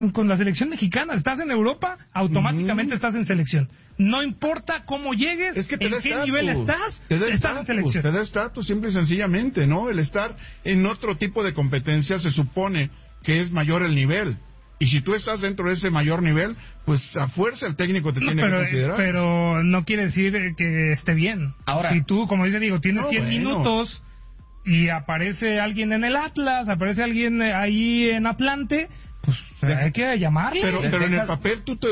con la selección mexicana. Estás en Europa, automáticamente estás en selección. No importa cómo llegues, es que te en qué nivel estás en selección. Te da estatus, simple y sencillamente, ¿no? El estar en otro tipo de competencia se supone que es mayor el nivel. Y si tú estás dentro de ese mayor nivel, pues a fuerza el técnico te tiene que considerar. Pero no quiere decir que esté bien. Ahora, si tú, como dice Diego, tienes 100 minutos y aparece alguien en el Atlas, aparece alguien ahí en Atlante, pues hay que llamarle. Pero en el papel tú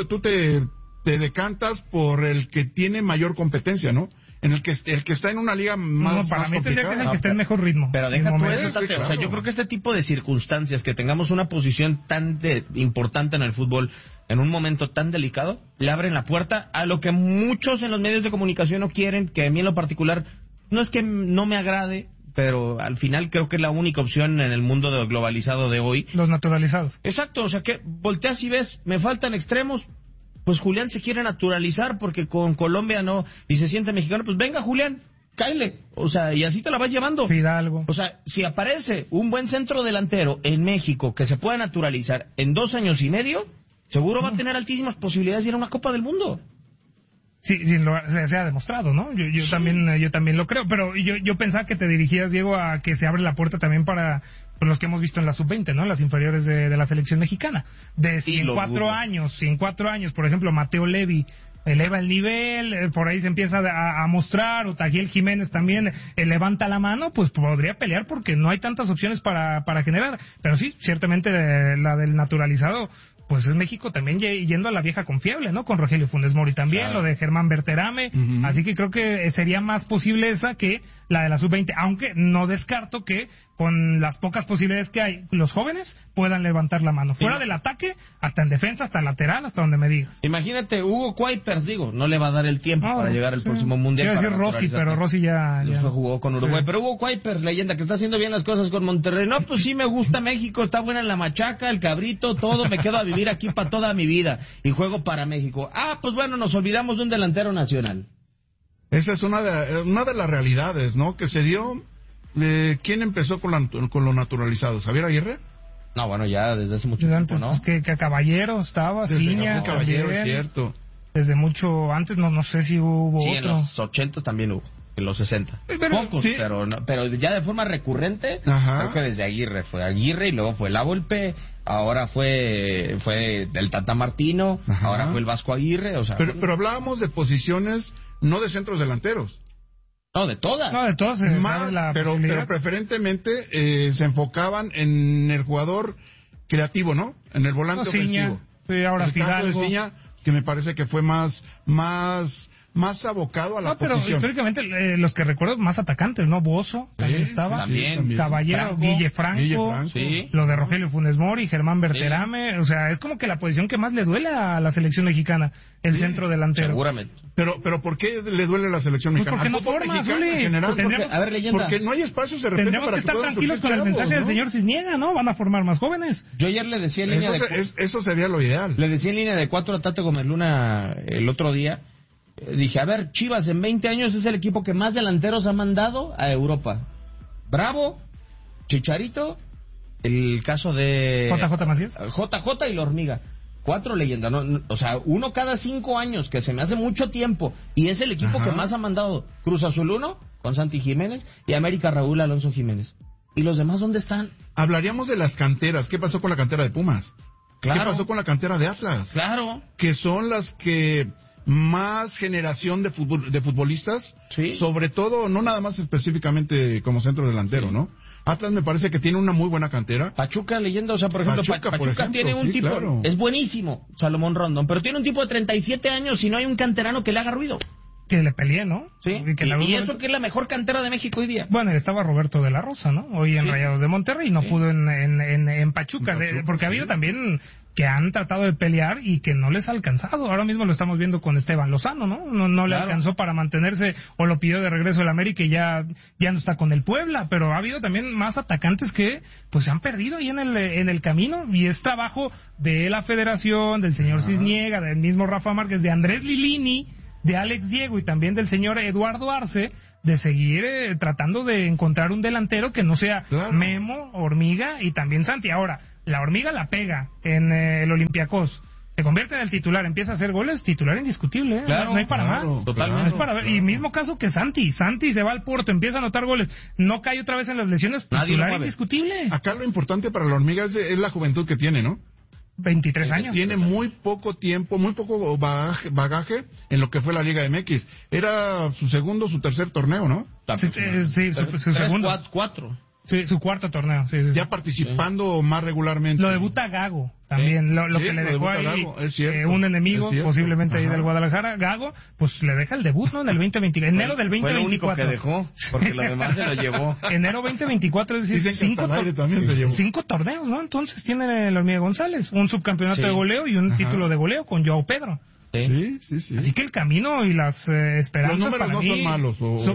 te decantas por el que tiene mayor competencia, ¿no? En el que está en una liga más para más mí tendría que ser el que esté en pero, mejor ritmo. Pero deja tú eso, sí, claro. O sea, yo creo que este tipo de circunstancias, que tengamos una posición tan importante en el fútbol en un momento tan delicado, le abren la puerta a lo que muchos en los medios de comunicación no quieren, que a mí en lo particular no es que no me agrade, pero al final creo que es la única opción en el mundo globalizado de hoy. Los naturalizados. Exacto, o sea que volteas y ves, me faltan extremos. Pues Julián se quiere naturalizar porque con Colombia no, y se siente mexicano, pues venga Julián, cáele, o sea, y así te la vas llevando. Fidalgo. O sea, si aparece un buen centro delantero en México que se pueda naturalizar en 2 años y medio, seguro va a tener altísimas posibilidades de ir a una Copa del Mundo. Sí, se ha demostrado, ¿no? Yo también lo creo, pero yo pensaba que te dirigías, Diego, a que se abre la puerta también para los que hemos visto en la sub-20, ¿no? Las inferiores de la selección mexicana. Si en 4 años, por ejemplo, Mateo Levi eleva el nivel, por ahí se empieza a mostrar, o Tajiel Jiménez también levanta la mano, pues podría pelear porque no hay tantas opciones para generar. Pero sí, ciertamente la del naturalizado, pues es México también yendo a la vieja confiable, ¿no? Con Rogelio Funes Mori también, claro. Lo de Germán Berterame, así que creo que sería más posible esa que la de la sub-20, aunque no descarto que con las pocas posibilidades que hay, los jóvenes puedan levantar la mano. Fuera del ataque, hasta en defensa, hasta lateral, hasta donde me digas. Imagínate, Hugo Kuipers, no le va a dar el tiempo para llegar al próximo Mundial. Quiero decir Rossi, pero Rossi ya jugó con Uruguay. Sí. Pero Hugo Kuipers, leyenda, que está haciendo bien las cosas con Monterrey. No, pues sí me gusta México, está buena la machaca, el cabrito, todo, me quedo a vivir aquí para toda mi vida y juego para México. Pues bueno, nos olvidamos de un delantero nacional. Esa es una de las realidades, ¿no? Que se dio. ¿Quién empezó con lo naturalizado? ¿Xavier Aguirre? No, bueno, ya desde hace mucho tiempo, ¿no? Pues que Caballero estaba, Ciña. Caballero, es cierto. Desde mucho antes, no sé si hubo otro. En los 80 también hubo, en los 60. Pocos, sí. pero ya de forma recurrente, creo que desde Aguirre. Fue Aguirre y luego fue La Volpe, ahora fue del Tata Martino, ahora fue el Vasco Aguirre, o sea... Pero hablábamos de posiciones, no de centros delanteros. No, de todas. Pero preferentemente se enfocaban en el jugador creativo, ¿no? En el volante ofensivo. Sí, ahora el Fidalgo. Caso de Ciña, que me parece que fue más abocado a la posición. Pero históricamente los que recuerdo más atacantes, ¿no? Bozo también estaba. También. Caballero, Guille Franco. Sí. Lo de Rogelio Funes Mori, Germán Berterame. Sí. O sea, es como que la posición que más le duele a la selección mexicana, el centro delantero. Seguramente. Pero ¿por qué le duele a la selección mexicana? Porque no forma, porque no hay espacios de repente para que estar tranquilos con el mensaje del señor Cisniega, ¿no? Van a formar más jóvenes. Yo ayer le decía en línea eso sería lo ideal. Le decía en línea de 4 a Tate Gómez Luna el otro día. Dije, a ver, Chivas en 20 años es el equipo que más delanteros ha mandado a Europa. Bravo, Chicharito, el caso de... JJ Macías. JJ y la Hormiga. 4 leyendas, ¿no? O sea, uno cada 5 años, que se me hace mucho tiempo, y es el equipo que más ha mandado. Cruz Azul 1, con Santi Jiménez, y América Raúl Alonso Jiménez. ¿Y los demás dónde están? Hablaríamos de las canteras. ¿Qué pasó con la cantera de Pumas? Claro. ¿Qué pasó con la cantera de Atlas? Claro. Que son las que... más generación de futbolistas, sí. Sobre todo, no nada más específicamente como centro delantero, ¿no? Atlas me parece que tiene una muy buena cantera. Pachuca, leyendo, o sea, por ejemplo, Pachuca tiene un tipo, claro. Es buenísimo, Salomón Rondón, pero tiene un tipo de 37 años y no hay un canterano que le haga ruido. Que le peleé, ¿no? Sí, y eso que es la mejor cantera de México hoy día. Bueno, estaba Roberto de la Rosa, ¿no? Hoy en Rayados de Monterrey, no pudo en Pachuca, porque ha habido también que han tratado de pelear y que no les ha alcanzado. Ahora mismo lo estamos viendo con Esteban Lozano, ¿no? No le alcanzó para mantenerse, o lo pidió de regreso el América y ya no está con el Puebla, pero ha habido también más atacantes que pues se han perdido ahí en el camino, y es trabajo de la Federación, del señor Cisniega, del mismo Rafa Márquez, de Andrés Lilini, de Alex Diego y también del señor Eduardo Arce, de seguir tratando de encontrar un delantero que no sea Memo, Hormiga y también Santi. Ahora, la hormiga la pega en el Olympiacos, se convierte en el titular, empieza a hacer goles, titular indiscutible, Claro, no hay para más. Totalmente. No es para ver. Y mismo caso que Santi se va al Porto, empieza a anotar goles, no cae otra vez en las lesiones, Nadie lo titular mueve. indiscutible. Acá lo importante para la hormiga es la juventud que tiene, ¿no? 23 años. Tiene muy poco tiempo, muy poco bagaje en lo que fue la Liga MX. Era su tercer torneo, ¿no? Sí, su segundo. 4. Sí, su cuarto torneo. Sí. Ya participando más regularmente. Lo debuta Gago también, lo Sí, que le lo dejó debuta ahí Gago, es cierto, un enemigo es cierto. posiblemente ahí Ajá. del Guadalajara. Gago, pues le deja el debut, ¿no? En el 2020, enero del Fue lo único 2024. que dejó, porque lo demás se lo llevó. Enero 2024, es decir, Dicen que hasta el aire también se llevó. 5 torneos, ¿no? Entonces tiene la hormiga González, un subcampeonato Sí. de goleo y un Ajá. título de goleo con Joao Pedro. Sí. Así que el camino y las esperanzas Los números para no mí son malos,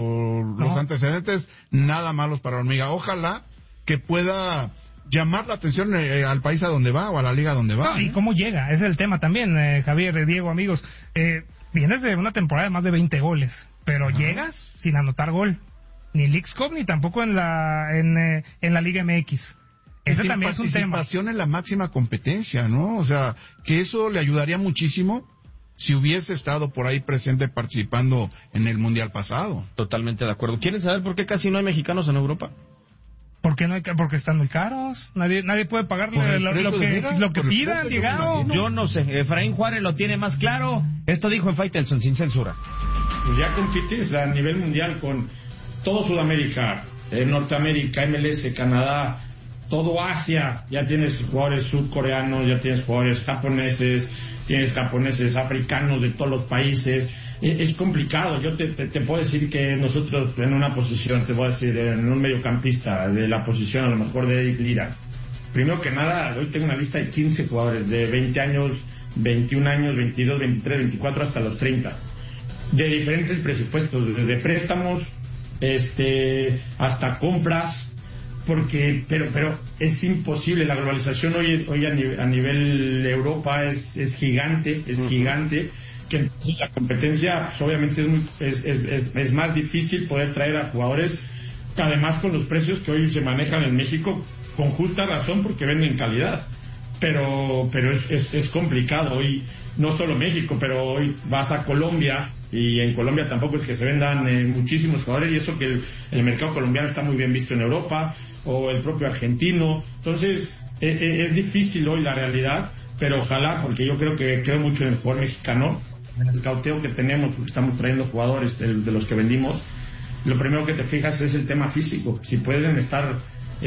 los no. antecedentes nada malos para hormiga. Ojalá que pueda llamar la atención al país a donde va o a la liga a donde va. No, y cómo llega, ese es el tema también, Javier, Diego, amigos. Vienes de una temporada de más de 20 goles, pero llegas sin anotar gol. Ni en Leagues Cup, ni tampoco en la Liga MX. Ese Sin también es un tema. participación en la máxima competencia, ¿no? O sea, que eso le ayudaría muchísimo si hubiese estado por ahí presente participando en el Mundial pasado. Totalmente de acuerdo. ¿Quieren saber por qué casi no hay mexicanos en Europa? ¿Por qué no hay porque están muy caros? Nadie puede ¿Por pagarle el precio de vida? lo que ¿Por el pidan, precio? llegado. Yo no sé. Efraín Juárez lo tiene más claro. Esto dijo en Faitelson, sin censura. Pues ya compites a nivel mundial con todo Sudamérica, Norteamérica, MLS, Canadá, todo Asia. Ya tienes jugadores surcoreanos, ya tienes jugadores japoneses, tienes japoneses africanos de todos los países. Es complicado. Yo te puedo decir que nosotros en una posición, te voy a decir, en un mediocampista de la posición a lo mejor de Eric Lira. Primero que nada, hoy tengo una lista de 15 jugadores de 20 años, 21 años, 22, 23, 24 hasta los 30. De diferentes presupuestos, desde préstamos, hasta compras, pero es imposible. La globalización hoy a nivel Europa es gigante, gigante, que entonces la competencia pues, obviamente es más difícil poder traer a jugadores, además con los precios que hoy se manejan en México, con justa razón porque venden calidad, pero es complicado hoy, no solo México, pero hoy vas a Colombia y en Colombia tampoco es que se vendan muchísimos jugadores, y eso que el mercado colombiano está muy bien visto en Europa, o el propio argentino. Entonces es difícil hoy la realidad, pero ojalá, porque yo creo mucho en el jugador mexicano, en el escauteo que tenemos, porque estamos trayendo jugadores de los que vendimos. Lo primero que te fijas es el tema físico, si pueden estar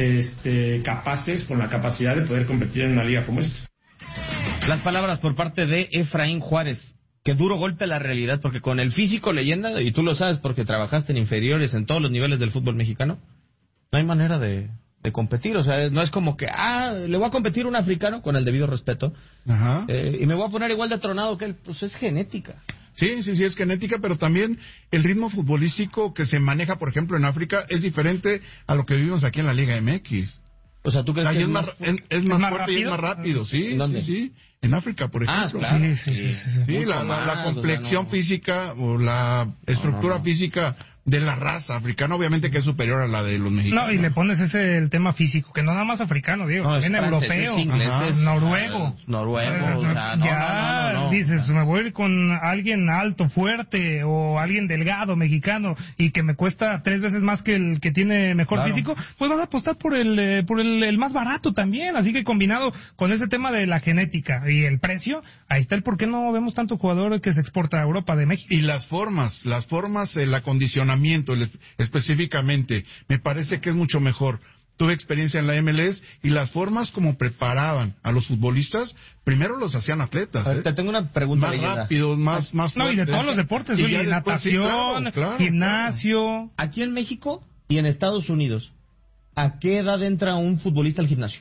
capaces, con la capacidad de poder competir en una liga como esta. Las palabras por parte de Efraín Juárez. Qué duro golpe a la realidad, porque con el físico leyenda, y tú lo sabes porque trabajaste en inferiores en todos los niveles del fútbol mexicano, no hay manera de competir. O sea, no es como que, le voy a competir a un africano, con el debido respeto, Ajá. y me voy a poner igual de atronado que él. Pues es genética. Sí, es genética, pero también el ritmo futbolístico que se maneja, por ejemplo, en África es diferente a lo que vivimos aquí en la Liga MX. O sea, ¿tú crees Ahí que es más fuerte y es más rápido, sí. ¿En dónde? Sí. En África, por ejemplo. claro. Sí. Sí, Mucho la más, complexión o sea, no. física o la estructura no. física de la raza africana, obviamente que es superior a la de los mexicanos. No, y le pones el tema físico, que no nada más africano, digo, No, es también francés, europeo, es inglés, ajá, es, noruego. Noruego, o sea, no, ya no. dices, me voy a ir con alguien alto, fuerte, o alguien delgado, mexicano, y que me cuesta 3 veces más que el que tiene mejor Claro. físico, pues vas a apostar por el más barato también. Así que combinado con ese tema de la genética y el precio, ahí está el por qué no vemos tanto jugador que se exporta a Europa de México. Y las formas, el acondicionamiento específicamente, me parece que es mucho mejor. Tuve experiencia en la MLS y las formas como preparaban a los futbolistas, primero los hacían atletas. A ver, te tengo una pregunta, Más leyenda. rápidos, más No, y de fuertes. todos los deportes, Y oye, ya después, sí, natación, claro, gimnasio. Aquí en México y en Estados Unidos, ¿a qué edad entra un futbolista al gimnasio?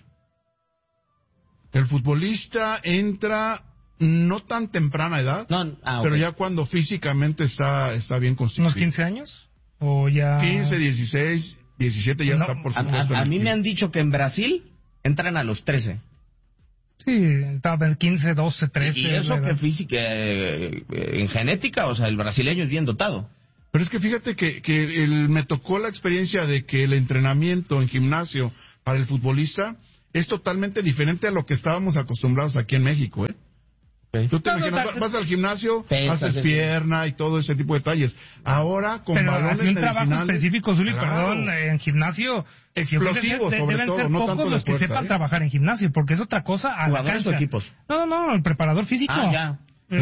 El futbolista entra no tan temprana edad, pero ok. ya cuando físicamente está bien constituido. ¿Unos 15 años? ¿O ya...? 15, 16, 17 ya No, está, por supuesto. A en mí el me han dicho que en Brasil entran a los 13. Sí, estaba en 15, 12, 13. Y eso la que edad. física, en genética, o sea, el brasileño es bien dotado. Pero es que fíjate que me tocó la experiencia de que el entrenamiento en gimnasio para el futbolista es totalmente diferente a lo que estábamos acostumbrados aquí en México, ¿eh? Okay. Tú te imaginas, vas al gimnasio, haces pierna y todo ese tipo de detalles. Ahora, con balones un trabajo medicinales, específico, Zuli, perdón, en gimnasio... Explosivos, sobre deben todo, ser no pocos tanto de los que fuerza, sepan trabajar en gimnasio, porque es otra cosa a la ¿Jugadores o cancha. equipos? No, el preparador físico. Ya.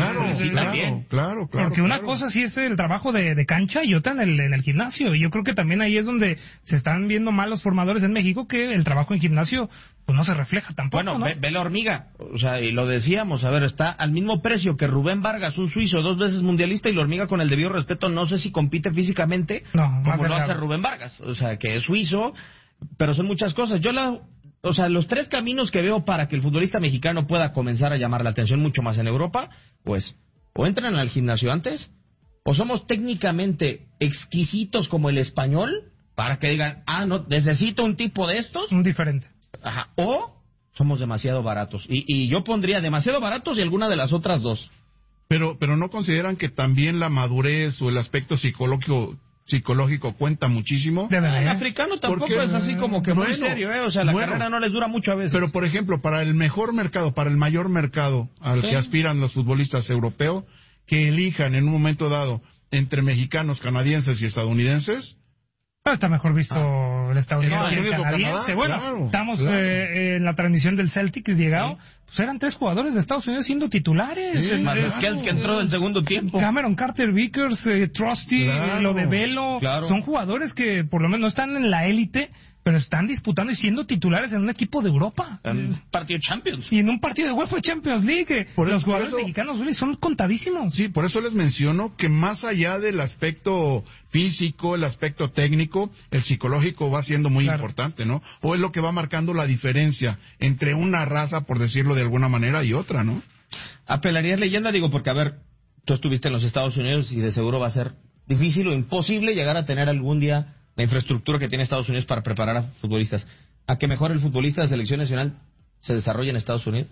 Claro. Porque una cosa sí es el trabajo de cancha y otra en el gimnasio. Y yo creo que también ahí es donde se están viendo mal los formadores en México, que el trabajo en gimnasio pues no se refleja tampoco. Bueno, ¿no? ve la hormiga. O sea, y lo decíamos, a ver, está al mismo precio que Rubén Vargas, un suizo, 2 veces mundialista, y la hormiga, con el debido respeto, no sé si compite físicamente como lo hace Rubén Vargas. O sea, que es suizo, pero son muchas cosas. O sea, los 3 caminos que veo para que el futbolista mexicano pueda comenzar a llamar la atención mucho más en Europa, pues, o entran al gimnasio antes, o somos técnicamente exquisitos como el español, para que digan, no, necesito un tipo de estos. Un diferente. Ajá, o somos demasiado baratos. Y yo pondría demasiado baratos y alguna de las otras 2. Pero no consideran que también la madurez o el aspecto psicológico cuenta muchísimo. El africano tampoco es así como que muy serio, o sea, la carrera no les dura mucho a veces. Pero, por ejemplo, para el mejor mercado, para el mayor mercado al que aspiran los futbolistas europeos, que elijan en un momento dado entre mexicanos, canadienses y estadounidenses. Está mejor visto el estadounidense y el canadiense. Bueno, claro, estamos en la transmisión del Celtic llegado. Pues eran 3 jugadores de Estados Unidos siendo titulares. Más Skels que entró del segundo tiempo. Cameron Carter Vickers, Trusty, lo de Velo. Son jugadores que por lo menos no están en la élite, pero están disputando y siendo titulares en un equipo de Europa. En un partido de Champions. Y en un partido de UEFA Champions League. Los jugadores mexicanos son contadísimos. Sí, por eso les menciono que más allá del aspecto físico, el aspecto técnico, el psicológico va siendo muy importante, ¿no? O es lo que va marcando la diferencia entre una raza, por decirlo de alguna manera, y otra, ¿no? Apelarías leyenda, digo, porque, a ver, tú estuviste en los Estados Unidos y de seguro va a ser difícil o imposible llegar a tener algún día la infraestructura que tiene Estados Unidos para preparar a futbolistas. ¿A que mejor el futbolista de selección nacional se desarrolle en Estados Unidos?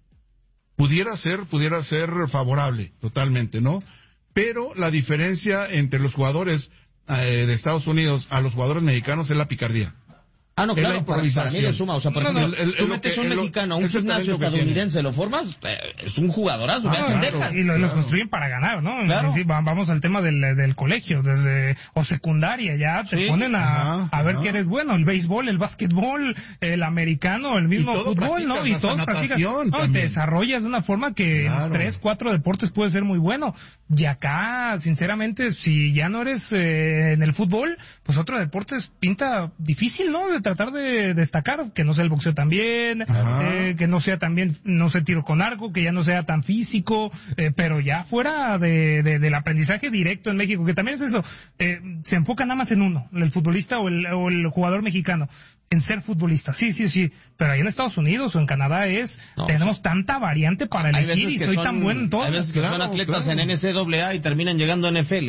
Pudiera ser favorable, totalmente, ¿no? Pero la diferencia entre los jugadores de Estados Unidos a los jugadores mexicanos es la picardía. No, claro, para mí le suma. O sea, por ejemplo, tú metes un mexicano a un gimnasio estadounidense, lo formas, es un jugadorazo. Y los construyen para ganar, ¿no? Claro. Sí, vamos al tema del colegio, o secundaria, ya te ponen a ver que eres bueno. El béisbol, el básquetbol, el americano, el mismo fútbol, ¿no? Y todos practican. Te desarrollas de una forma que en 3, 4 deportes puede ser muy bueno. Y acá, sinceramente, si ya no eres en el fútbol, pues otro deporte pinta difícil, ¿no? De tratar de destacar, que no sea el boxeo también, que no sea también, no sé, tiro con arco, que ya no sea tan físico, pero ya fuera del aprendizaje directo en México, que también es eso, se enfoca nada más en uno, el futbolista o el jugador mexicano, en ser futbolista, sí, pero ahí en Estados Unidos o en Canadá tenemos tanta variante para elegir y soy tan bueno en todo. Hay veces que son atletas en NCAA y terminan llegando a NFL.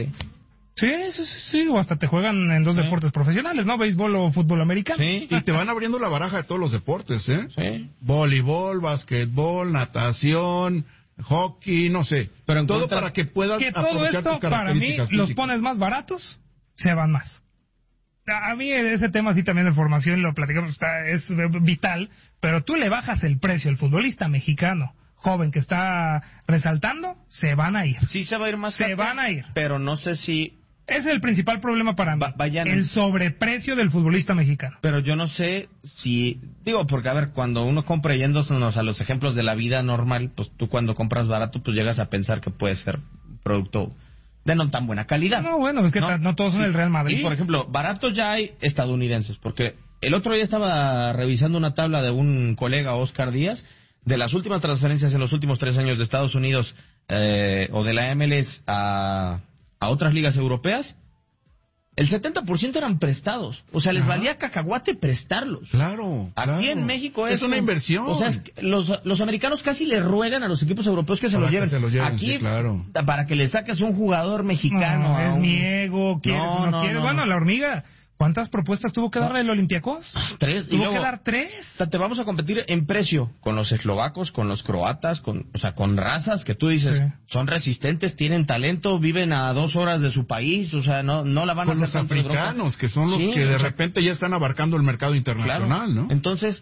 Sí, o hasta te juegan en 2 deportes profesionales, ¿no? Béisbol o fútbol americano. Sí, y te van abriendo la baraja de todos los deportes, ¿eh? Sí. Voleibol, basquetbol, natación, hockey, no sé. Pero todo para que puedas aprovechar tus características para mí, físicas. los pones más baratos, se van más. A mí ese tema sí también de formación, lo platicamos, es vital, pero tú le bajas el precio al futbolista mexicano joven que está resaltando, se van a ir. Sí se va a ir más. Se van a ir. Pero no sé si... Ese es el principal problema para mí, el sobreprecio del futbolista mexicano. Pero yo no sé si... Digo, porque a ver, cuando uno compra yéndonos a los ejemplos de la vida normal, pues tú cuando compras barato, pues llegas a pensar que puede ser producto de no tan buena calidad. No, bueno, es que no todos son el Real Madrid. Y, por ejemplo, baratos ya hay estadounidenses, porque el otro día estaba revisando una tabla de un colega, Oscar Díaz, de las últimas transferencias en los últimos 3 años de Estados Unidos o de la MLS a otras ligas europeas, el 70% eran prestados. O sea, les valía cacahuate prestarlos. Claro. Aquí en México es una inversión. O sea, los americanos casi le ruegan a los equipos europeos que se los lleven. Aquí, sí, claro. Para que le saques un jugador mexicano. Es mi ego, quieres o no quieres. Bueno, la hormiga... ¿Cuántas propuestas tuvo que dar el Olympiacos? 3. ¿Tuvo que dar 3? O sea, te vamos a competir en precio con los eslovacos, con los croatas, con razas que tú dices, son resistentes, tienen talento, viven a 2 horas de su país, o sea, no la van a hacer con los africanos, que son los que de repente ya están abarcando el mercado internacional, claro. ¿no? Entonces,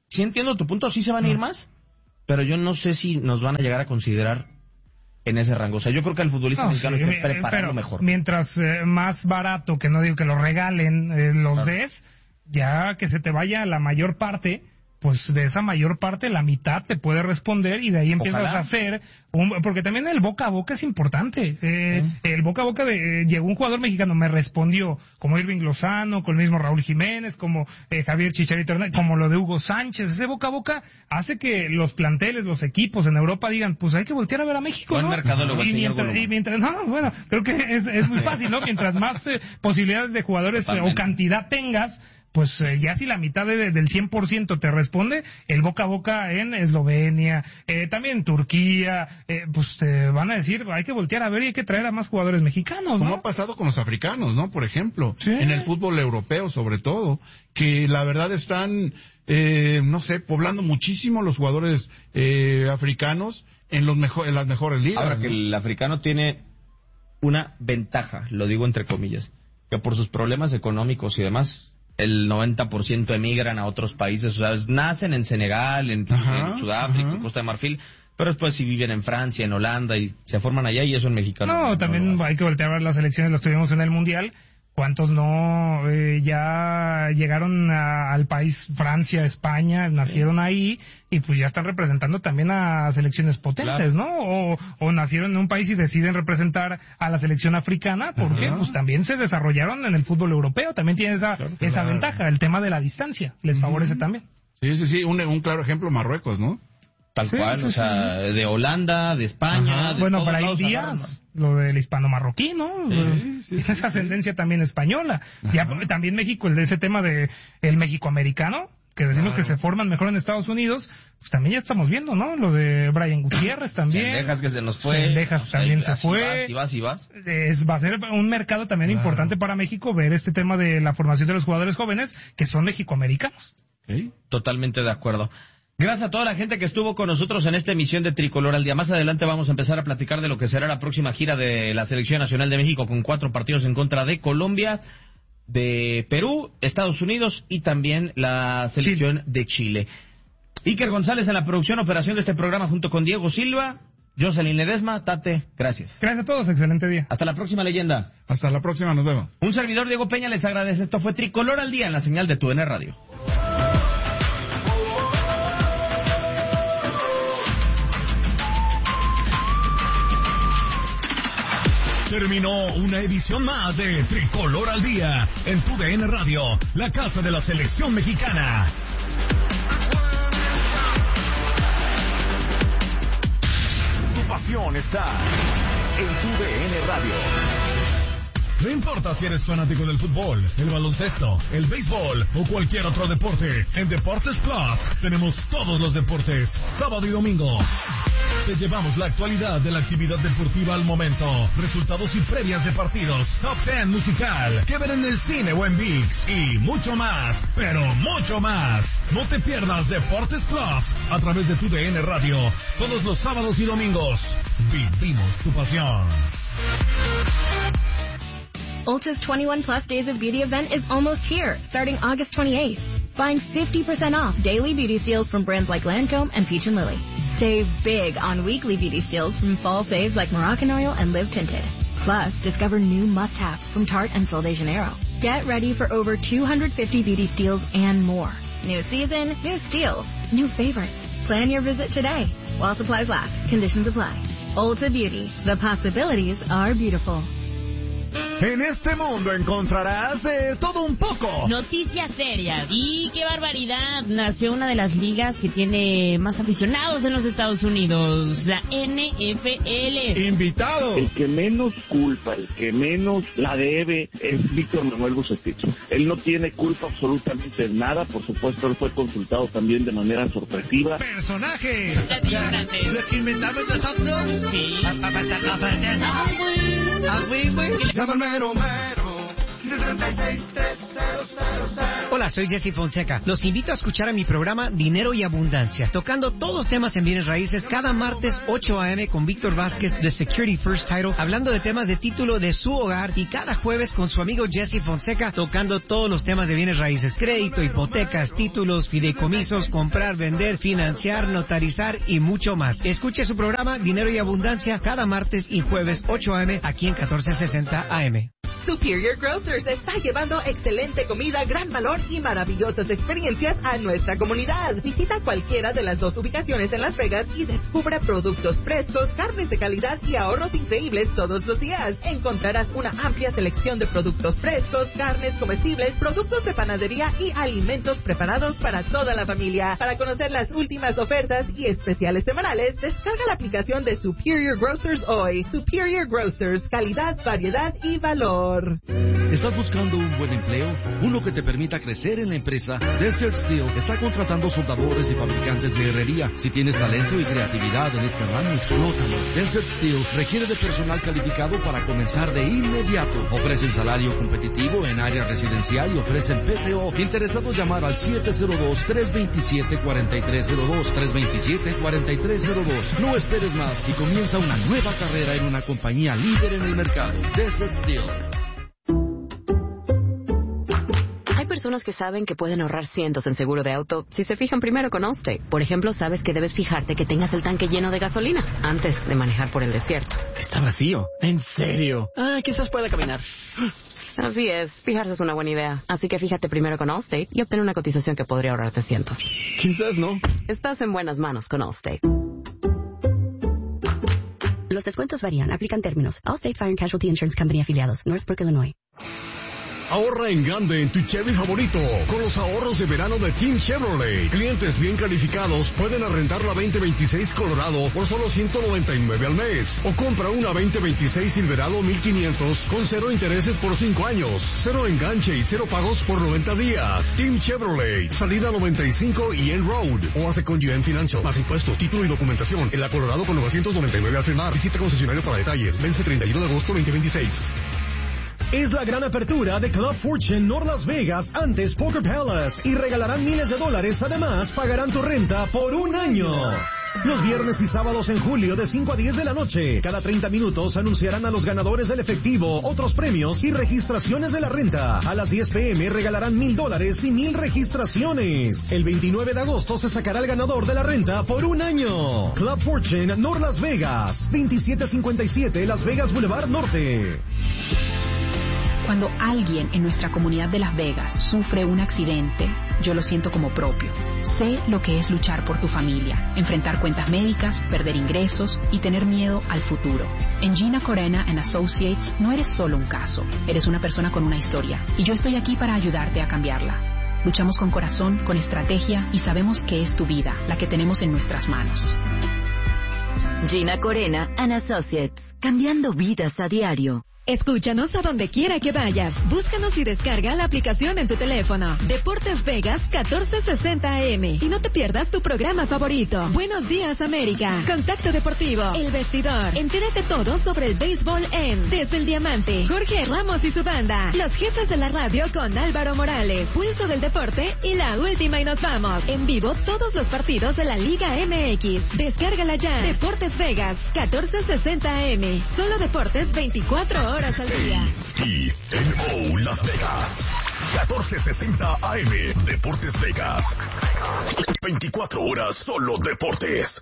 sí entiendo tu punto, sí se van a ir más, pero yo no sé si nos van a llegar a considerar en ese rango. O sea, yo creo que al futbolista mexicano hay que prepararlo mejor. Mientras más barato, que no digo que lo regalen, los des, ya que se te vaya la mayor parte, pues de esa mayor parte la mitad te puede responder y de ahí empiezas a hacer porque también el boca a boca es importante. El boca a boca llegó un jugador mexicano, me respondió, como Irving Lozano, con el mismo Raúl Jiménez, como Javier Chicharito Hernández, como lo de Hugo Sánchez. Ese boca a boca hace que los planteles, los equipos en Europa digan, pues hay que voltear a ver a México, buen ¿no? mercadólogo, Y mientras no, bueno, creo que es muy fácil, ¿no? Mientras más posibilidades de jugadores o cantidad tengas, pues ya si la mitad del 100% te responde, el boca a boca en Eslovenia, también en Turquía, pues te van a decir, hay que voltear a ver y hay que traer a más jugadores mexicanos, ¿no? Como ha pasado con los africanos, ¿no? Por ejemplo, sí, en el fútbol europeo sobre todo, que la verdad están, no sé, poblando muchísimo los jugadores africanos en las mejores ligas. Ahora, que el africano tiene una ventaja, lo digo entre comillas, que por sus problemas económicos y demás, el 90% emigran a otros países, o sea, nacen en Senegal, en Sudáfrica, en Costa de Marfil, pero después si viven en Francia, en Holanda y se forman allá y eso en mexicano. No, también hay que voltear a ver las elecciones, las tuvimos en el Mundial. ¿Cuántos no ya llegaron al país Francia, España, nacieron ahí y pues ya están representando también a selecciones potentes, ¿no? O nacieron en un país y deciden representar a la selección africana porque pues también se desarrollaron en el fútbol europeo, también tiene esa ventaja, el tema de la distancia les favorece también. Sí, un claro ejemplo, Marruecos, ¿no? Tal cual, o sea, de Holanda, de España. De bueno, para ahí Díaz, lo del hispano-marroquí, ¿no? Esa ascendencia también española. Ya también México, el de ese tema de el México-americano, que decimos que se forman mejor en Estados Unidos, pues también ya estamos viendo, ¿no? Lo de Brian Gutiérrez también. Cendejas que se nos fue. Cendejas también se fue. Vas. Va a ser un mercado también importante para México ver este tema de la formación de los jugadores jóvenes que son mexicoamericanos. Totalmente de acuerdo. Gracias a toda la gente que estuvo con nosotros en esta emisión de Tricolor al Día. Más adelante vamos a empezar a platicar de lo que será la próxima gira de la Selección Nacional de México con 4 partidos en contra de Colombia, de Perú, Estados Unidos y también la selección de Chile. Iker González en la producción, operación de este programa junto con Diego Silva, Jocelyn Ledesma, Tate, gracias. Gracias a todos, excelente día. Hasta la próxima, leyenda. Hasta la próxima, nos vemos. Un servidor, Diego Peña, les agradece. Esto fue Tricolor al Día en la señal de TUDN Radio. Terminó una edición más de Tricolor al Día en TUDN Radio, la casa de la selección mexicana. Tu pasión está en TUDN Radio. No importa si eres fanático del fútbol, el baloncesto, el béisbol o cualquier otro deporte, en Deportes Plus tenemos todos los deportes, sábado y domingo. Te llevamos la actualidad de la actividad deportiva al momento, resultados y previas de partidos, top 10 musical, que ver en el cine o en ViX y mucho más, pero mucho más. No te pierdas Deportes Plus a través de TUDN Radio, todos los sábados y domingos. Vivimos tu pasión. Ulta's 21 Plus Days of Beauty event is almost here, starting August 28th. Find 50% off daily beauty steals from brands like Lancome and Peach & Lily. Save big on weekly beauty steals from fall faves like Moroccan Oil and Live Tinted. Plus, discover new must-haves from Tarte and Sol de Janeiro. Get ready for over 250 beauty steals and more. New season, new steals, new favorites. Plan your visit today. While supplies last, conditions apply. Ulta Beauty. The possibilities are beautiful. En este mundo encontrarás de todo un poco. Noticias serias. Y qué barbaridad. Nació una de las ligas que tiene más aficionados en los Estados Unidos, la NFL. Invitado. El que menos culpa, el que menos la debe es Víctor Manuel Bucetich. Él no tiene culpa absolutamente de nada. Por supuesto, él fue consultado también de manera sorpresiva. Personaje. ¿Los inventamos nosotros? Sí. Ah, güey. Mero, Hola, soy Jesse Fonseca. Los invito a escuchar a mi programa Dinero y Abundancia, tocando todos los temas en bienes raíces cada martes 8 a.m. con Víctor Vázquez de Security First Title, hablando de temas de título de su hogar, y cada jueves con su amigo Jesse Fonseca, tocando todos los temas de bienes raíces: crédito, hipotecas, títulos, fideicomisos, comprar, vender, financiar, notarizar y mucho más. Escuche su programa Dinero y Abundancia cada martes y jueves 8 a.m. aquí en 1460 AM. Superior Grocers está llevando excelente comida, gran valor y maravillosas experiencias a nuestra comunidad. Visita cualquiera de las 2 ubicaciones en Las Vegas y descubre productos frescos, carnes de calidad y ahorros increíbles todos los días. Encontrarás una amplia selección de productos frescos, carnes comestibles, productos de panadería y alimentos preparados para toda la familia. Para conocer las últimas ofertas y especiales semanales, descarga la aplicación de Superior Grocers hoy. Superior Grocers, calidad, variedad y valor. ¿Estás buscando un buen empleo? Uno que te permita crecer en la empresa. Desert Steel está contratando soldadores y fabricantes de herrería. Si tienes talento y creatividad en este ramo, explótalo. Desert Steel requiere de personal calificado para comenzar de inmediato. Ofrecen salario competitivo en área residencial y ofrecen PTO. Interesados, llamar al 702-327-4302. 327-4302. No esperes más y comienza una nueva carrera en una compañía líder en el mercado. Desert Steel. Personas que saben que pueden ahorrar cientos en seguro de auto si se fijan primero con Allstate. Por ejemplo, sabes que debes fijarte que tengas el tanque lleno de gasolina antes de manejar por el desierto. Está vacío. ¿En serio? Quizás pueda caminar. Así es, fijarse es una buena idea. Así que fíjate primero con Allstate y obtén una cotización que podría ahorrarte cientos. Quizás no. Estás en buenas manos con Allstate. Los descuentos varían. Aplican términos. Allstate Fire and Casualty Insurance Company afiliados. Northbrook, Illinois. Ahorra en grande en tu Chevy favorito con los ahorros de verano de Team Chevrolet. Clientes bien calificados pueden arrendar la 2026 Colorado por solo $199 al mes. O compra una 2026 Silverado 1500 con 0 intereses por 5 años, 0 enganche y 0 pagos por 90 días. Team Chevrolet, salida 95 y End Road. O hace con GM Financial. Más impuestos, título y documentación. En la Colorado con 999 al firmar. Visita concesionario para detalles. Vence 31 de agosto 2026. Es la gran apertura de Club Fortune North Las Vegas, antes Poker Palace, y regalarán miles de dólares. Además, pagarán tu renta por un año. Los viernes y sábados en julio de 5 a 10 de la noche. Cada 30 minutos anunciarán a los ganadores del efectivo, otros premios y registraciones de la renta. A las 10 p.m. regalarán $1,000 y 1,000 registraciones. El 29 de agosto se sacará el ganador de la renta por un año. Club Fortune North Las Vegas, 2757 Las Vegas Boulevard Norte. Cuando alguien en nuestra comunidad de Las Vegas sufre un accidente, yo lo siento como propio. Sé lo que es luchar por tu familia, enfrentar cuentas médicas, perder ingresos y tener miedo al futuro. En Gina Corena & Associates no eres solo un caso, eres una persona con una historia, y yo estoy aquí para ayudarte a cambiarla. Luchamos con corazón, con estrategia, y sabemos que es tu vida la que tenemos en nuestras manos. Gina Corena & Associates, cambiando vidas a diario. Escúchanos a donde quiera que vayas. Búscanos y descarga la aplicación en tu teléfono. Deportes Vegas 1460 AM. Y no te pierdas tu programa favorito. Buenos días, América. Contacto Deportivo. El Vestidor. Entérate todo sobre el béisbol en Desde el Diamante. Jorge Ramos y su banda. Los jefes de la radio con Álvaro Morales. Pulso del Deporte y la última y nos vamos. En vivo todos los partidos de la Liga MX. Descárgala ya. Deportes Vegas 1460 AM. Solo deportes 24 horas al día. TNO Las Vegas 1460 AM. Deportes Vegas, 24 horas solo deportes.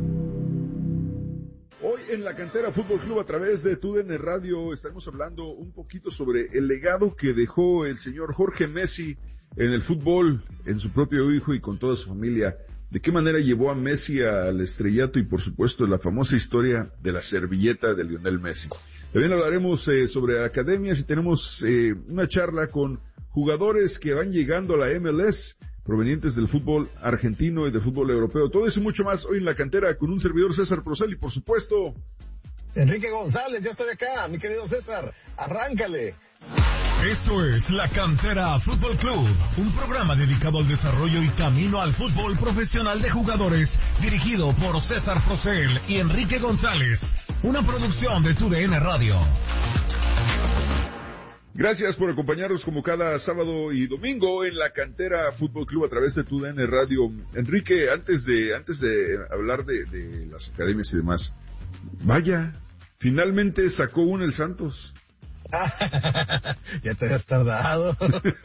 Hoy en la Cantera Fútbol Club, a través de TUDN Radio, estaremos hablando un poquito sobre el legado que dejó el señor Jorge Messi en el fútbol, en su propio hijo y con toda su familia. De qué manera llevó a Messi al estrellato y, por supuesto, la famosa historia de la servilleta de Lionel Messi. También hablaremos sobre academias y tenemos una charla con jugadores que van llegando a la MLS, provenientes del fútbol argentino y del fútbol europeo. Todo eso y mucho más hoy en la Cantera con un servidor, César Procel, y por supuesto... Enrique González, ya estoy acá, mi querido César, arráncale. Esto es La Cantera Fútbol Club, un programa dedicado al desarrollo y camino al fútbol profesional de jugadores, dirigido por César Procel y Enrique González, una producción de TUDN Radio. Gracias por acompañarnos como cada sábado y domingo en la Cantera Fútbol Club a través de TUDN Radio. Enrique, antes de hablar de las academias y demás, vaya, finalmente sacó uno el Santos. Ya te has tardado.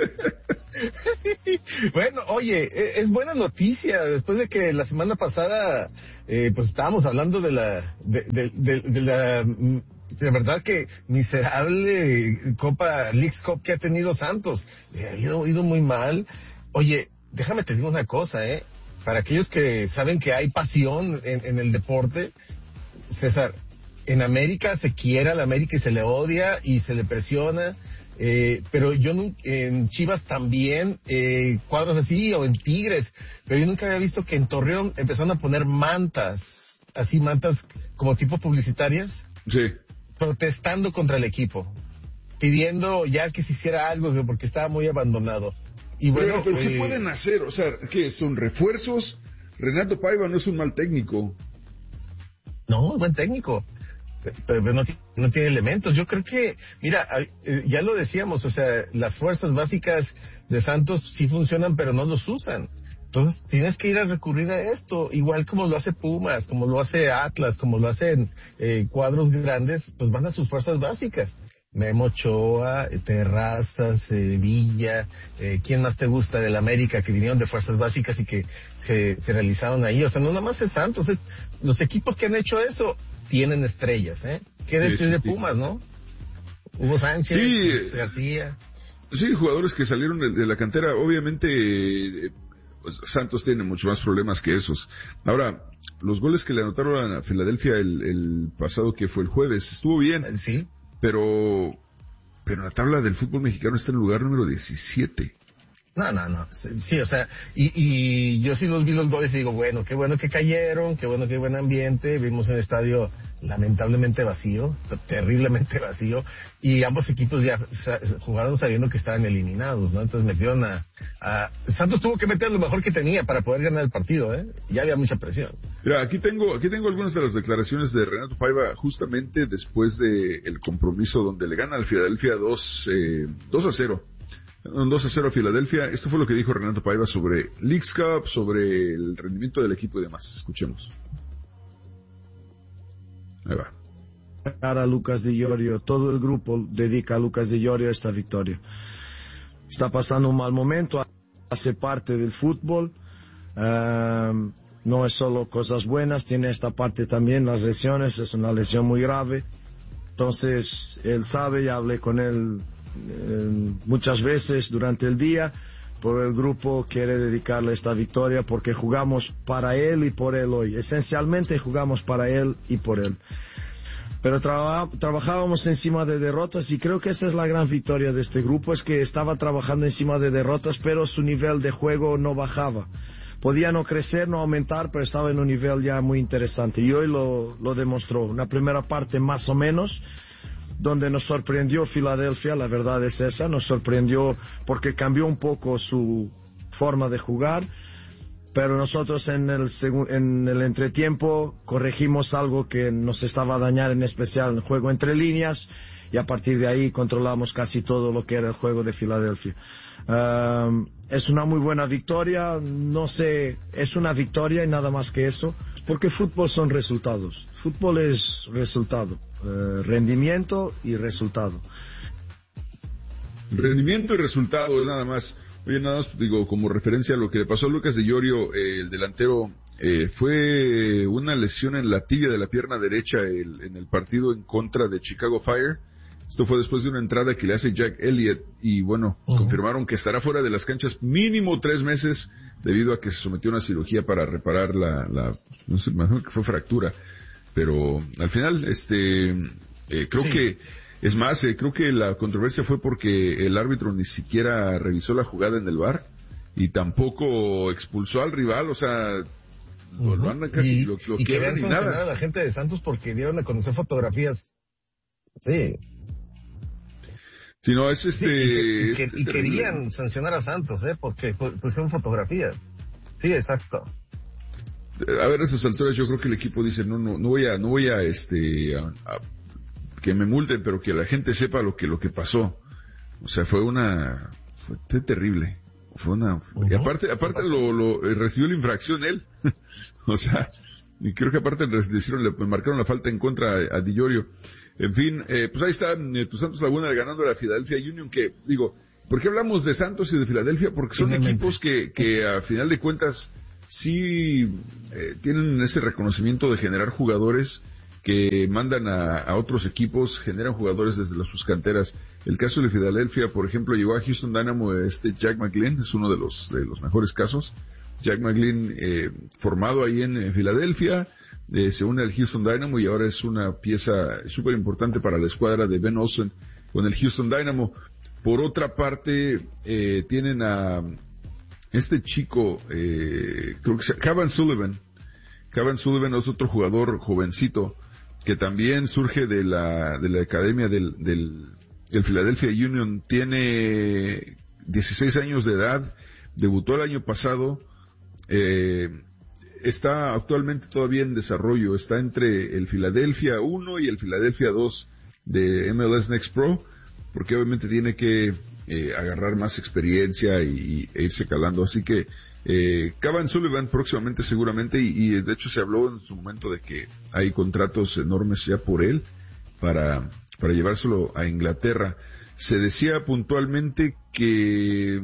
Bueno, oye, es buena noticia después de que la semana pasada pues estábamos hablando de la verdad que miserable Leagues Cup que ha tenido Santos. Le ha ido muy mal. Oye, déjame te digo una cosa, para aquellos que saben que hay pasión en el deporte, César, en América se quiere a la América y se le odia y se le presiona, pero yo en Chivas también, cuadros así, o en Tigres, pero yo nunca había visto que en Torreón empezaron a poner mantas como tipo publicitarias, sí, protestando contra el equipo, pidiendo ya que se hiciera algo porque estaba muy abandonado. Y bueno, pero ¿qué pueden hacer? O sea, ¿qué son refuerzos? Renato Paiva no es un mal técnico. No, es buen técnico, pero no tiene elementos. Yo creo que, mira, ya lo decíamos, o sea, las fuerzas básicas de Santos sí funcionan, pero no los usan. Entonces tienes que ir a recurrir a esto, igual como lo hace Pumas, como lo hace Atlas, como lo hacen cuadros grandes, pues van a sus fuerzas básicas. Memo Ochoa, Terrazas, Villa, ¿quién más te gusta del América que vinieron de fuerzas básicas y que se realizaron ahí? O sea, no nada más es Santos, los equipos que han hecho eso tienen estrellas, ¿Qué decir de Pumas, no? Hugo Sánchez, García. Sí, jugadores que salieron de la cantera, obviamente, pues Santos tiene mucho más problemas que esos. Ahora, los goles que le anotaron a Filadelfia el pasado, que fue el jueves, estuvo bien. Sí. Pero la tabla del fútbol mexicano está en el lugar número 17. No. Sí, o sea, y yo sí vi los goles y digo, bueno que cayeron, qué bueno que hay buen ambiente. Vimos un estadio lamentablemente vacío, terriblemente vacío, y ambos equipos ya jugaron sabiendo que estaban eliminados, ¿no? Entonces metieron a Santos tuvo que meter lo mejor que tenía para poder ganar el partido, Ya había mucha presión. Mira, aquí tengo algunas de las declaraciones de Renato Paiva justamente después del compromiso donde le gana al Filadelfia 2-0. 2-0 a Filadelfia. Esto fue lo que dijo Renato Paiva sobre Leagues Cup, sobre el rendimiento del equipo y demás. Escuchemos. Ahí va. A Lucas Di Llorio, todo el grupo dedica a Lucas Di Llorio esta victoria. Está pasando un mal momento, hace parte del fútbol, no es solo cosas buenas, tiene esta parte también, las lesiones, es una lesión muy grave. Entonces él sabe, ya hablé con él muchas veces durante el día, pero el grupo quiere dedicarle esta victoria porque jugamos para él y por él hoy. Esencialmente jugamos para él y por él. Pero trabajábamos encima de derrotas y creo que esa es la gran victoria de este grupo, es que estaba trabajando encima de derrotas, pero su nivel de juego no bajaba. Podía no crecer, no aumentar, pero estaba en un nivel ya muy interesante y hoy lo demostró. Una primera parte más o menos, donde nos sorprendió Filadelfia, la verdad es esa, nos sorprendió porque cambió un poco su forma de jugar, pero nosotros en el entretiempo corregimos algo que nos estaba a dañar, en especial el juego entre líneas, y a partir de ahí controlamos casi todo lo que era el juego de Filadelfia. Es una muy buena victoria, no sé, es una victoria y nada más que eso, porque fútbol son resultados, fútbol es resultado, rendimiento y resultado. Rendimiento y resultado es nada más. Oye, nada más digo, como referencia a lo que le pasó a Lucas Di Llorio, el delantero, fue una lesión en la tibia de la pierna derecha en el partido en contra de Chicago Fire. Esto fue después de una entrada que le hace Jack Elliott y bueno, confirmaron que estará fuera de las canchas mínimo 3 meses debido a que se sometió a una cirugía para reparar no sé, mejor que fue fractura. Pero al final, creo que, es más, creo que la controversia fue porque el árbitro ni siquiera revisó la jugada en el VAR y tampoco expulsó al rival, o sea, lo andan casi lo y querían ni nada. sancionar a la gente de Santos porque dieron a conocer fotografías. Sí. Si no, es y querían sancionar a Santos, porque pusieron fotografías. Sí, exacto. A ver, a esas alturas yo creo que el equipo dice, no voy a que me multen, pero que la gente sepa lo que pasó. O sea, fue terrible. Y aparte recibió la infracción él. O sea, y creo que aparte le marcaron la falta en contra a Di Llorio. En fin, pues ahí está tu Santos Laguna ganando a la Philadelphia Union, que digo, ¿por qué hablamos de Santos y de Filadelfia? Porque son equipos que a final de cuentas sí tienen ese reconocimiento de generar jugadores que mandan a otros equipos, generan jugadores desde sus canteras. El caso de Filadelfia, por ejemplo, llegó a Houston Dynamo Jack McGlynn, es uno de los mejores casos. Jack McGlynn, formado ahí en Filadelfia, se une al Houston Dynamo y ahora es una pieza súper importante para la escuadra de Ben Olsen con el Houston Dynamo. Por otra parte, tienen a este chico, creo que Cavan Sullivan. Cavan Sullivan es otro jugador jovencito que también surge de la academia del Philadelphia Union. Tiene 16 años de edad, debutó el año pasado, está actualmente todavía en desarrollo, está entre el Philadelphia 1 y el Philadelphia 2 de MLS Next Pro, porque obviamente tiene que agarrar más experiencia e irse calando. Así que Cavan Sullivan próximamente seguramente, y de hecho se habló en su momento de que hay contratos enormes ya por él para llevárselo a Inglaterra. Se decía puntualmente que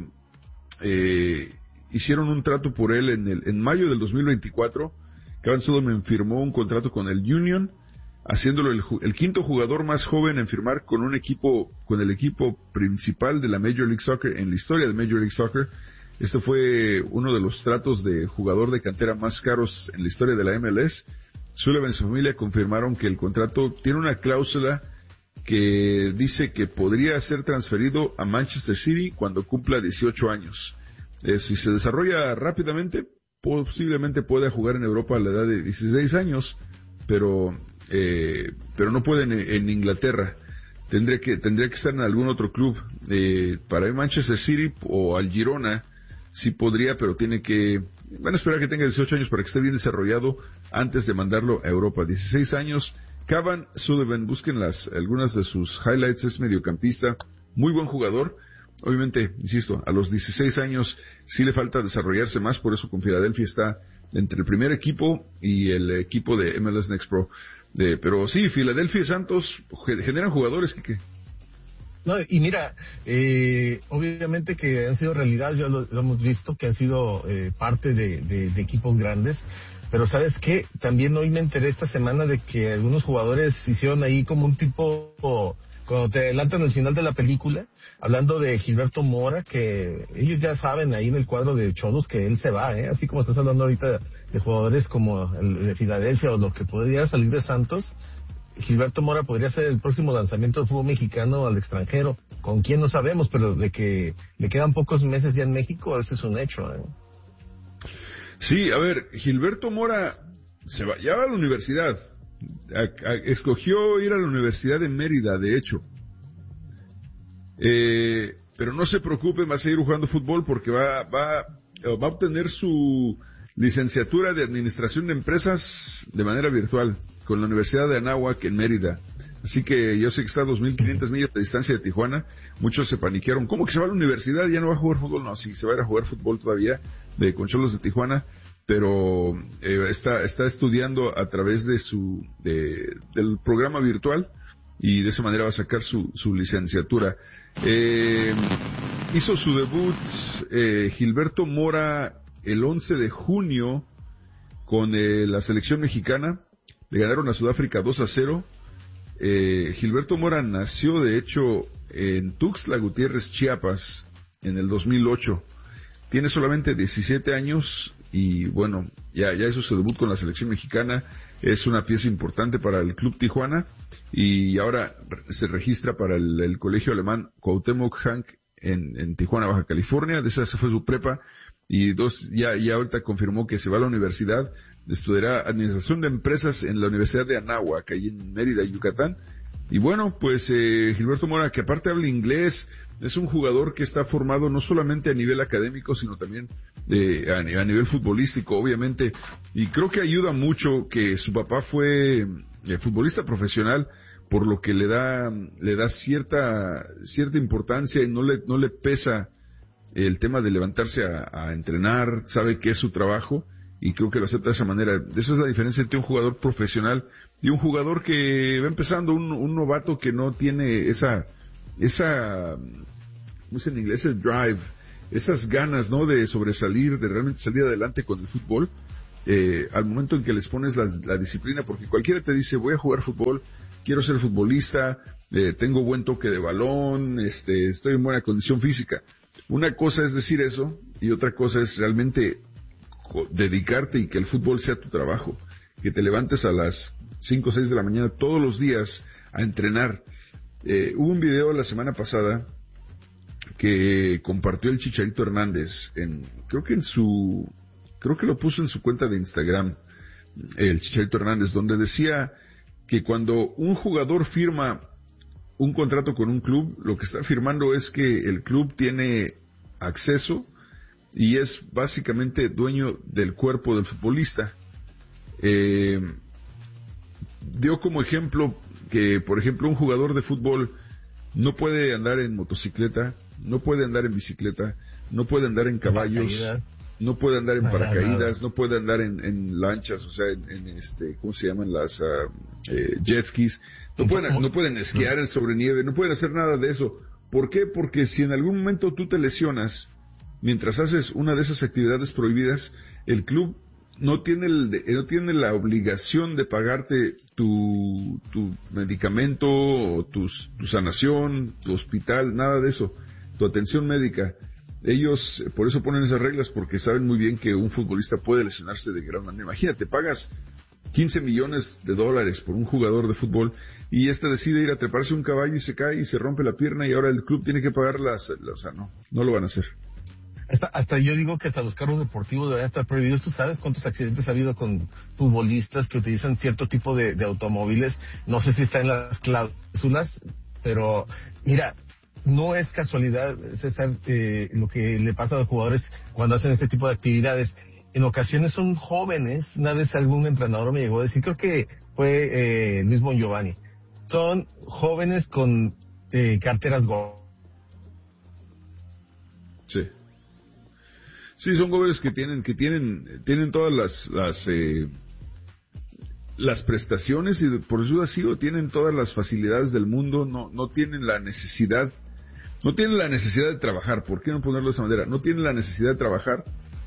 hicieron un trato por él en mayo del 2024. Cavan Sullivan firmó un contrato con el Union, haciéndolo el quinto jugador más joven en firmar con el equipo principal de la Major League Soccer en la historia de Major League Soccer. Este fue uno de los tratos de jugador de cantera más caros en la historia de la MLS. Sullivan y su familia confirmaron que el contrato tiene una cláusula que dice que podría ser transferido a Manchester City cuando cumpla 18 años. Si se desarrolla rápidamente, posiblemente pueda jugar en Europa a la edad de 16 años, pero no puede en Inglaterra. Tendría que estar en algún otro club. Para Manchester City o al Girona sí podría, pero van a esperar que tenga 18 años para que esté bien desarrollado antes de mandarlo a Europa. 16 años. Cavan Sullivan, busquen algunas de sus highlights, es mediocampista, muy buen jugador. Obviamente, insisto, a los 16 años sí le falta desarrollarse más, por eso con Filadelfia está entre el primer equipo y el equipo de MLS Next Pro. Pero sí, Filadelfia y Santos generan jugadores que... No, y mira, obviamente que han sido realidad, ya lo hemos visto, que han sido parte de equipos grandes, pero ¿sabes qué? También hoy me enteré esta semana de que algunos jugadores hicieron ahí como un tipo, cuando te adelantan al final de la película, hablando de Gilberto Mora, que ellos ya saben ahí en el cuadro de Cholos que él se va, así como estás hablando ahorita de jugadores como el de Filadelfia o lo que podría salir de Santos. Gilberto Mora podría ser el próximo lanzamiento del fútbol mexicano al extranjero. ¿Con quién? No sabemos, pero de que le quedan pocos meses ya en México, ese es un hecho. Sí, a ver, Gilberto Mora ya va a la universidad. Escogió ir a la Universidad de Mérida, de hecho. Pero no se preocupen, va a seguir jugando fútbol porque va a obtener su licenciatura de Administración de Empresas de manera virtual con la Universidad de Anáhuac en Mérida. Así que yo sé que está a 2.500 millas de distancia de Tijuana. Muchos se paniquearon. ¿Cómo que se va a la universidad y ya no va a jugar fútbol? No, sí, se va a ir a jugar fútbol todavía con Cholos de Tijuana, pero está estudiando a través de del programa virtual y de esa manera va a sacar su licenciatura. Hizo su debut Gilberto Mora el 11 de junio con la selección mexicana. Le ganaron a Sudáfrica 2-0. Gilberto Mora nació, de hecho, en Tuxtla Gutiérrez, Chiapas, en el 2008. Tiene solamente 17 años y, bueno, ya hizo su debut con la selección mexicana. Es una pieza importante para el Club Tijuana y ahora se registra para el colegio alemán Cuauhtémoc Hank en Tijuana, Baja California. De esa se fue su prepa y ya ahorita confirmó que se va a la universidad. Estudiará Administración de Empresas en la Universidad de Anáhuac, ahí en Mérida, Yucatán. Y bueno, pues Gilberto Mora, que aparte habla inglés, es un jugador que está formado no solamente a nivel académico, sino también a nivel futbolístico, obviamente. Y creo que ayuda mucho que su papá fue futbolista profesional, por lo que le da cierta importancia y no le pesa el tema de levantarse a entrenar, sabe que es su trabajo y creo que lo acepta de esa manera. Esa es la diferencia entre un jugador profesional y un jugador que va empezando, un novato que no tiene esa, ¿cómo se en inglés? Ese drive, esas ganas, ¿no? De sobresalir, de realmente salir adelante con el fútbol, al momento en que les pones la disciplina, porque cualquiera te dice, voy a jugar fútbol, quiero ser futbolista, tengo buen toque de balón, estoy en buena condición física. Una cosa es decir eso, y otra cosa es realmente dedicarte y que el fútbol sea tu trabajo, que te levantes a las 5 o 6 de la mañana todos los días a entrenar. Hubo un video la semana pasada que compartió el Chicharito Hernández, creo que lo puso en su cuenta de Instagram, el Chicharito Hernández, donde decía que cuando un jugador firma un contrato con un club, lo que está firmando es que el club tiene acceso y es básicamente dueño del cuerpo del futbolista. Dio como ejemplo que, por ejemplo, un jugador de fútbol no puede andar en motocicleta, no puede andar en bicicleta, no puede andar en caballos, no puede andar en paracaídas, no puede andar en lanchas, o sea, ¿cómo se llaman? Las jet skis. No pueden esquiar sobre nieve, no pueden hacer nada de eso. ¿Por qué? Porque si en algún momento tú te lesionas mientras haces una de esas actividades prohibidas, el club no tiene la obligación de pagarte tu medicamento, o tu sanación, tu hospital, nada de eso, tu atención médica. Ellos por eso ponen esas reglas, porque saben muy bien que un futbolista puede lesionarse de gran manera. Imagínate, pagas $15 millones por un jugador de fútbol y decide ir a treparse un caballo y se cae y se rompe la pierna y ahora el club tiene que pagar o sea, no lo van a hacer. Hasta yo digo que hasta los carros deportivos deberían estar prohibidos. ¿Tú sabes cuántos accidentes ha habido con futbolistas que utilizan cierto tipo de automóviles? No sé si está en las cláusulas, pero mira, no es casualidad, César, lo que le pasa a los jugadores cuando hacen este tipo de actividades. En ocasiones son jóvenes. Una vez algún entrenador me llegó a decir, creo que fue Luis Bongiovanni, son jóvenes con carteras Go. Sí, son jóvenes que tienen todas las prestaciones y por eso así tienen todas las facilidades del mundo, no tienen la necesidad de trabajar. ¿Por qué no ponerlo de esa manera? No tienen la necesidad de trabajar.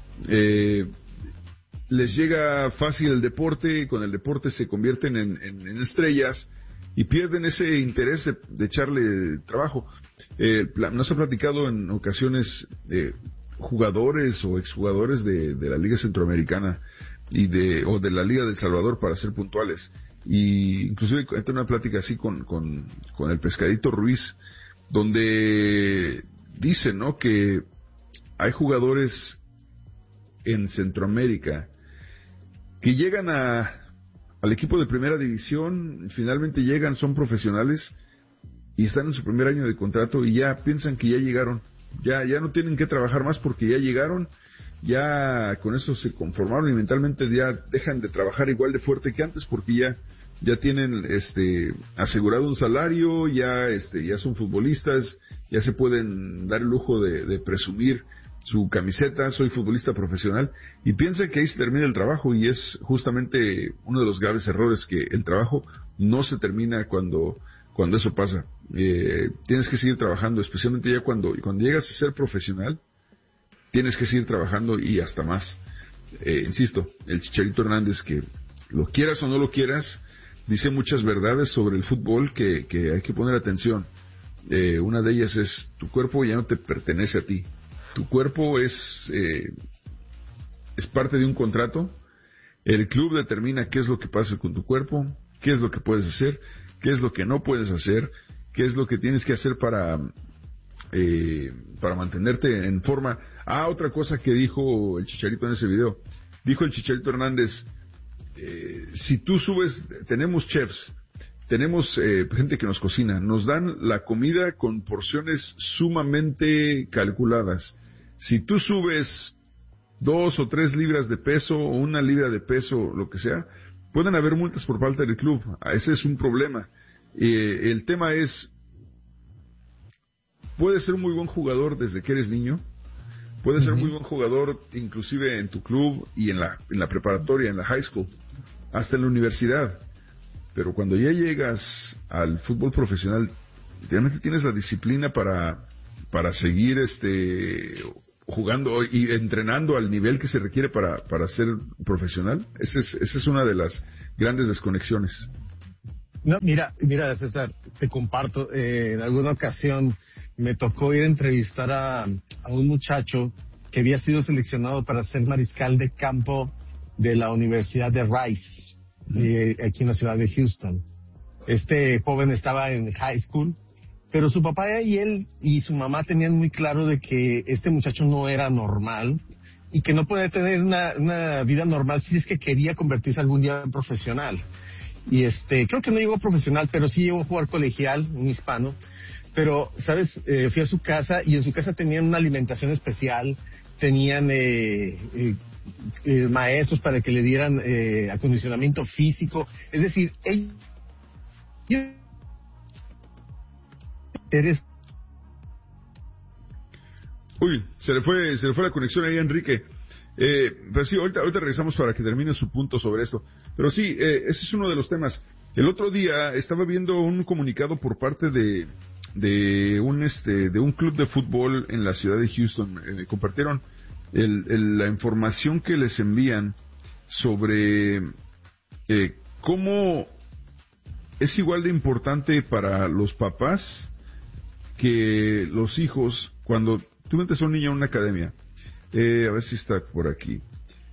Les llega fácil el deporte y con el deporte se convierten en estrellas y pierden ese interés de echarle trabajo. Nos ha platicado en ocasiones jugadores o exjugadores de la Liga Centroamericana o de la Liga de El Salvador, para ser puntuales, y inclusive entré en una plática así con el Pescadito Ruiz, donde dicen, ¿no?, que hay jugadores en Centroamérica que llegan al equipo de primera división, finalmente llegan, son profesionales y están en su primer año de contrato y ya piensan que ya llegaron, ya no tienen que trabajar más porque ya llegaron, ya con eso se conformaron y mentalmente ya dejan de trabajar igual de fuerte que antes porque ya tienen asegurado un salario, ya son futbolistas, ya se pueden dar el lujo de presumir su camiseta, soy futbolista profesional, y piensan que ahí se termina el trabajo, y es justamente uno de los graves errores, que el trabajo no se termina cuando eso pasa. Tienes que seguir trabajando, especialmente ya cuando llegas a ser profesional, tienes que seguir trabajando y hasta más. Insisto, el Chicharito Hernández, que lo quieras o no lo quieras, dice muchas verdades sobre el fútbol que hay que poner atención. Una de ellas es: tu cuerpo ya no te pertenece a ti. Tu cuerpo es parte de un contrato. El club determina qué es lo que pasa con tu cuerpo, qué es lo que puedes hacer, qué es lo que no puedes hacer, qué es lo que tienes que hacer para mantenerte en forma. Otra cosa que dijo el Chicharito en ese video. Dijo el Chicharito Hernández, si tú subes, tenemos chefs, tenemos gente que nos cocina, nos dan la comida con porciones sumamente calculadas. Si tú subes 2 o 3 libras de peso o 1 libra de peso, lo que sea, pueden haber multas por parte del club. Ese es un problema. El tema es, puedes ser un muy buen jugador desde que eres niño, puedes ser muy buen jugador inclusive en tu club y en la preparatoria, en la high school, hasta en la universidad, pero cuando ya llegas al fútbol profesional, realmente tienes la disciplina para seguir jugando y entrenando al nivel que se requiere para ser profesional. Esa es una de las grandes desconexiones. No, mira, César, te comparto, en alguna ocasión me tocó ir a entrevistar a un muchacho que había sido seleccionado para ser mariscal de campo de la Universidad de Rice, aquí en la ciudad de Houston. Este joven estaba en high school, pero su papá y él y su mamá tenían muy claro de que este muchacho no era normal y que no podía tener una vida normal si es que quería convertirse algún día en profesional. Y creo que no llegó profesional, pero sí llegó a jugar colegial, un hispano. Pero, ¿sabes? Fui a su casa y en su casa tenían una alimentación especial, tenían maestros para que le dieran acondicionamiento físico. Es decir, Uy, se le fue la conexión ahí a Enrique. Pero sí, ahorita regresamos para que termine su punto sobre esto. Pero sí, ese es uno de los temas. El otro día estaba viendo un comunicado por parte de un club de fútbol en la ciudad de Houston. Compartieron la información que les envían sobre cómo es igual de importante para los papás que los hijos. Cuando tú metes a un niño a una academia, a ver si está por aquí.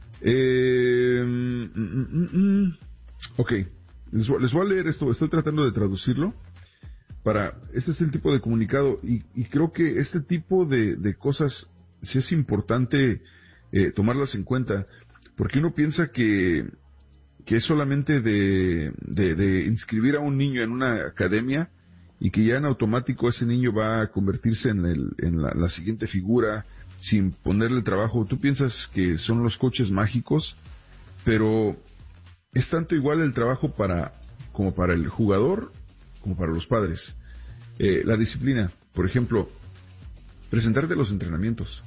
Ok, les voy a leer esto. Estoy tratando de traducirlo. Este es el tipo de comunicado y creo que este tipo de cosas sí es importante tomarlas en cuenta, porque uno piensa que es solamente de inscribir a un niño en una academia y que ya en automático ese niño va a convertirse en la siguiente figura sin ponerle trabajo. Tú piensas que son los coaches mágicos, pero es tanto igual el trabajo como para el jugador como para los padres. La disciplina, por ejemplo, presentarte a los entrenamientos.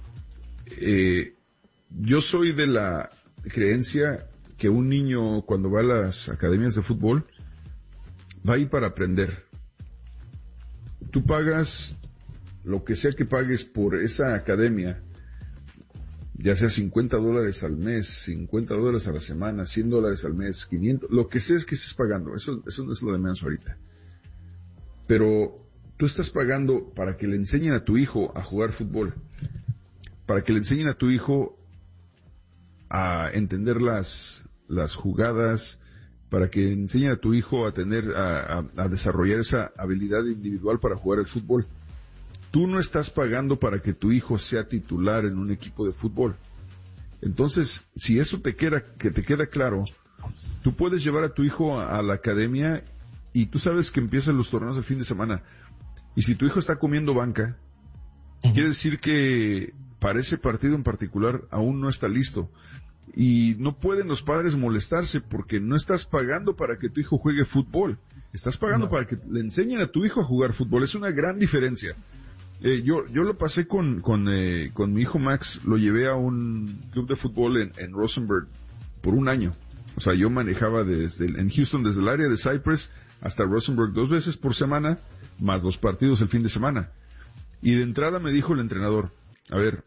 Yo soy de la creencia que un niño cuando va a las academias de fútbol va a ir para aprender. Tú pagas lo que sea que pagues por esa academia, ya sea $50 al mes, $50 a la semana, $100 al mes, 500, lo que sea es que estés pagando. Eso no es lo de menos ahorita. Pero tú estás pagando para que le enseñen a tu hijo a jugar fútbol, para que le enseñen a tu hijo a entender las jugadas, para que enseñen a tu hijo a desarrollar esa habilidad individual para jugar el fútbol. Tú no estás pagando para que tu hijo sea titular en un equipo de fútbol. Entonces, si eso te queda claro, tú puedes llevar a tu hijo a la academia y tú sabes que empiezan los torneos el fin de semana. Y si tu hijo está comiendo banca, quiere decir que para ese partido en particular aún no está listo. Y no pueden los padres molestarse porque no estás pagando para que tu hijo juegue fútbol. Estás pagando para que le enseñen a tu hijo a jugar fútbol. Es una gran diferencia. Yo lo pasé con mi hijo Max, lo llevé a un club de fútbol en Rosenberg por un año. O sea, yo manejaba en Houston desde el área de Cypress hasta Rosenberg 2 veces por semana, más 2 partidos el fin de semana. Y de entrada me dijo el entrenador, a ver,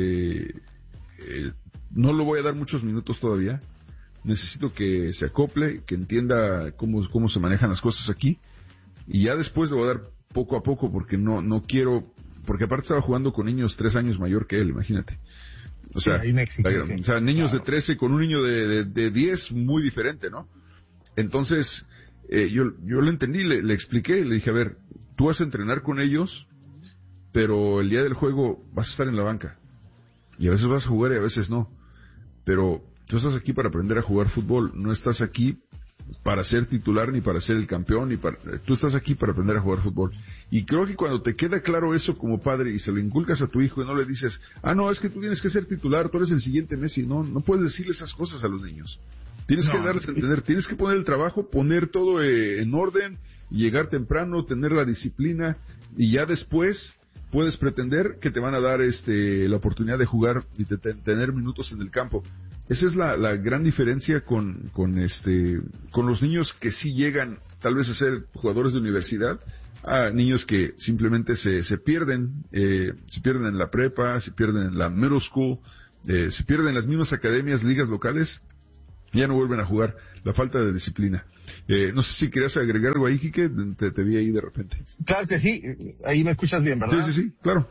no lo voy a dar muchos minutos todavía, necesito que se acople, que entienda cómo se manejan las cosas aquí, y ya después le voy a dar poco a poco, porque no quiero, porque aparte estaba jugando con niños 3 años mayor que él, imagínate. O sea, sí, hay una exigencia. O sea, niños de 13 con un niño de 10, muy diferente, ¿no? Entonces, yo lo entendí, le expliqué, le dije, a ver, tú vas a entrenar con ellos, pero el día del juego vas a estar en la banca. Y a veces vas a jugar y a veces no. Pero tú estás aquí para aprender a jugar fútbol, no estás aquí para ser titular ni para ser el campeón, tú estás aquí para aprender a jugar fútbol. Y creo que cuando te queda claro eso como padre y se lo inculcas a tu hijo y no le dices, no, es que tú tienes que ser titular, tú eres el siguiente Messi, no puedes decirle esas cosas a los niños. Tienes que darles a entender, tienes que poner el trabajo, poner todo en orden, llegar temprano, tener la disciplina, y ya después puedes pretender que te van a dar la oportunidad de jugar y de tener minutos en el campo. Esa es la gran diferencia con los niños que sí llegan tal vez a ser jugadores de universidad, a niños que simplemente se pierden en la prepa, se pierden en la middle school, se pierden en las mismas academias, ligas locales, y ya no vuelven a jugar. La falta de disciplina. No sé si querías agregar algo ahí, Quique, te vi ahí de repente. Claro que sí, ahí me escuchas bien, ¿verdad? Sí, claro.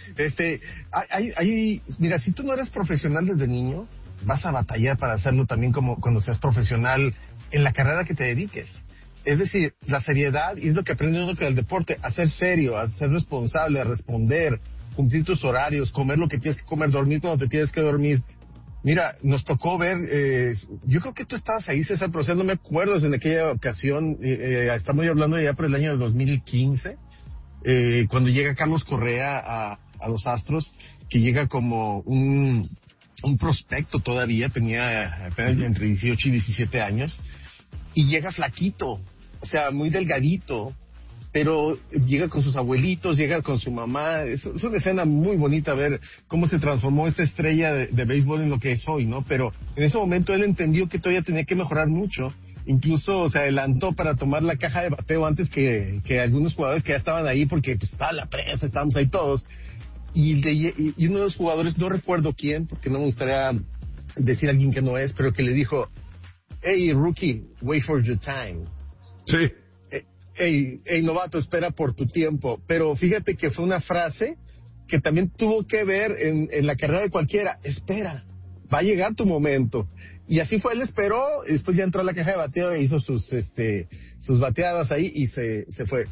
Mira, si tú no eres profesional desde niño, vas a batallar para hacerlo también como cuando seas profesional en la carrera que te dediques. Es decir, la seriedad, y es lo que aprende uno que del deporte, a ser serio, a ser responsable, a responder, cumplir tus horarios, comer lo que tienes que comer, dormir cuando te tienes que dormir. Mira, nos tocó ver, yo creo que tú estabas ahí, César, pero no me acuerdo en aquella ocasión, estamos hablando ya por el año de 2015, cuando llega Carlos Correa a los Astros, que llega como un prospecto todavía, tenía apenas entre 18 y 17 años, y llega flaquito, o sea, muy delgadito, pero llega con sus abuelitos, llega con su mamá. Es una escena muy bonita ver cómo se transformó esta estrella de béisbol en lo que es hoy, ¿no? Pero en ese momento él entendió que todavía tenía que mejorar mucho. Incluso se adelantó para tomar la caja de bateo antes que algunos jugadores que ya estaban ahí, porque pues, estaba la prensa, estábamos ahí todos. Y uno de los jugadores, no recuerdo quién, porque no me gustaría decir a alguien que no es, pero que le dijo, hey, rookie, wait for your time. Sí. Hey, novato, espera por tu tiempo. Pero fíjate que fue una frase que también tuvo que ver en la carrera de cualquiera. Espera, va a llegar tu momento. Y así fue, él esperó, y después ya entró a la caja de bateo e hizo sus bateadas ahí y se fue.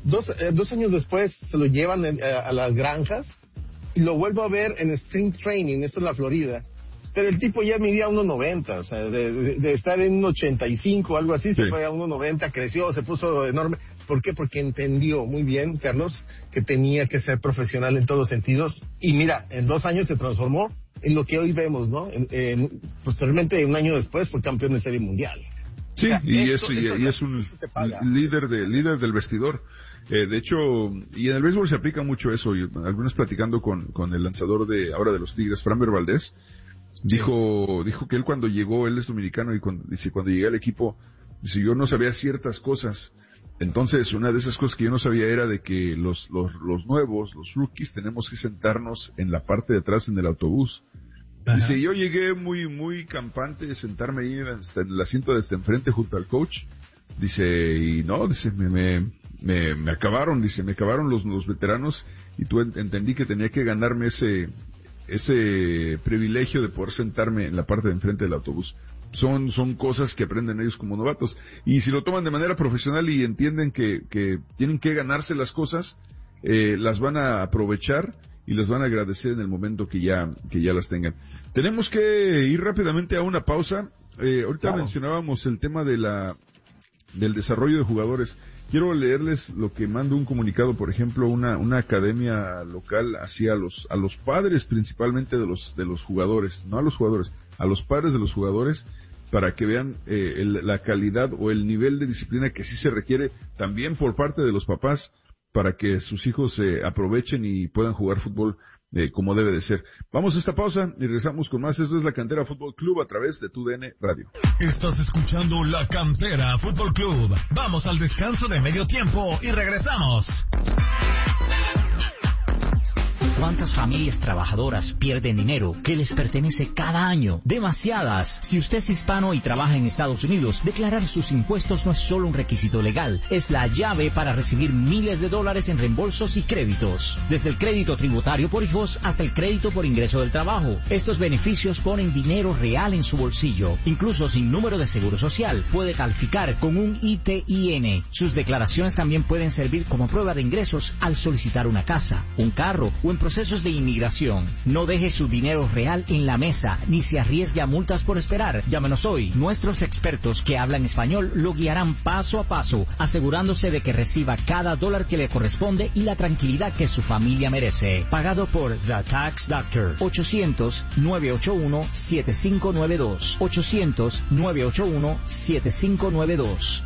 2 años después se lo llevan a las granjas y lo vuelvo a ver en Spring Training, esto en la Florida. Pero el tipo ya medía 1.90, o sea, de estar en 1.85 algo así, se fue a 1.90, creció, se puso enorme. ¿Por qué? Porque entendió muy bien, Carlos, que tenía que ser profesional en todos los sentidos. Y mira, en 2 años se transformó en lo que hoy vemos, ¿no? Posteriormente, 1 año después, fue campeón de Serie Mundial. Sí, o sea, y es un líder del vestidor. De hecho, y en el béisbol se aplica mucho eso. Y algunos platicando con el lanzador de los Tigres, Framber Valdez, dijo que él cuando llegó, él es dominicano, y cuando llegué al equipo, dice, yo no sabía ciertas cosas. Entonces, una de esas cosas que yo no sabía era de que los nuevos, los rookies, tenemos que sentarnos en la parte de atrás en el autobús. Ajá. Dice, yo llegué muy campante de sentarme ahí en el asiento de enfrente junto al coach. Dice, y no, dice, me acabaron, dice, me acabaron los veteranos, y entendí que tenía que ganarme ese privilegio de poder sentarme en la parte de enfrente del autobús. Son cosas que aprenden ellos como novatos, y si lo toman de manera profesional y entienden que tienen que ganarse las cosas, las van a aprovechar y les van a agradecer en el momento que ya las tengan. Tenemos que ir rápidamente a una pausa. Ahorita mencionábamos el tema del desarrollo de jugadores. Quiero leerles lo que manda un comunicado, por ejemplo, una academia local hacia a los padres principalmente de los jugadores, no a los jugadores, a los padres de los jugadores, para que vean la calidad o el nivel de disciplina que sí se requiere también por parte de los papás para que sus hijos aprovechen y puedan jugar fútbol como debe de ser. Vamos a esta pausa y regresamos con más. Esto es La Cantera Fútbol Club a través de TUDN Radio. Estás escuchando La Cantera Fútbol Club. Vamos al descanso de medio tiempo y regresamos. ¿Cuántas familias trabajadoras pierden dinero que les pertenece cada año? Demasiadas. Si usted es hispano y trabaja en Estados Unidos, declarar sus impuestos no es solo un requisito legal, es la llave para recibir miles de dólares en reembolsos y créditos. Desde el crédito tributario por hijos hasta el crédito por ingreso del trabajo. Estos beneficios ponen dinero real en su bolsillo. Incluso sin número de seguro social, puede calificar con un ITIN. Sus declaraciones también pueden servir como prueba de ingresos al solicitar una casa, un carro o en proceso procesos de inmigración. No deje su dinero real en la mesa, ni se arriesgue a multas por esperar. Llámenos hoy. Nuestros expertos que hablan español lo guiarán paso a paso, asegurándose de que reciba cada dólar que le corresponde y la tranquilidad que su familia merece. Pagado por The Tax Doctor. 800-981-7592. 800-981-7592.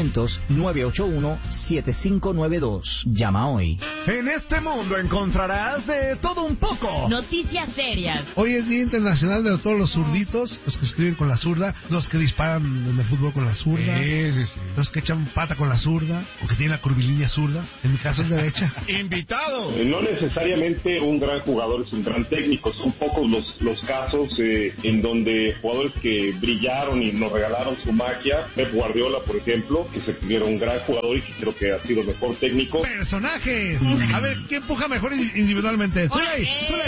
800-981-7592. Llama hoy. En este mundo encontrarás de todo un poco. Noticias serias. Hoy es Día Internacional de todos los zurditos, los que escriben con la zurda, los que disparan en el fútbol con la zurda, los que echan pata con la zurda, o que tienen la curvilínea zurda. En mi caso es derecha. ¡Invitado! No necesariamente un gran jugador es un gran técnico. Son pocos los casos en donde jugadores que brillaron y nos regalaron su magia. Pep Guardiola, por ejemplo, que se considera un gran jugador y que creo que ha sido el mejor técnico. ¡Personajes! A ver, ¿quién empuja mejor individualmente? ¡Tuley!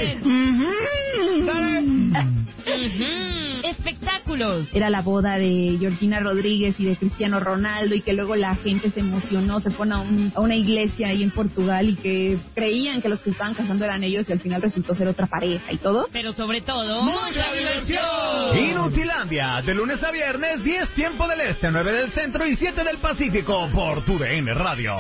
¡Dale! Espectáculos. Era la boda de Georgina Rodríguez y de Cristiano Ronaldo, y que luego la gente se emocionó, se fue a una iglesia ahí en Portugal y que creían que los que estaban casando eran ellos y al final resultó ser otra pareja y todo. Pero sobre todo, ¡mucha diversión! Inutilandia, de lunes a viernes, 10 tiempo del este, 9 del centro y 7 del Pacífico, por TUDN Radio.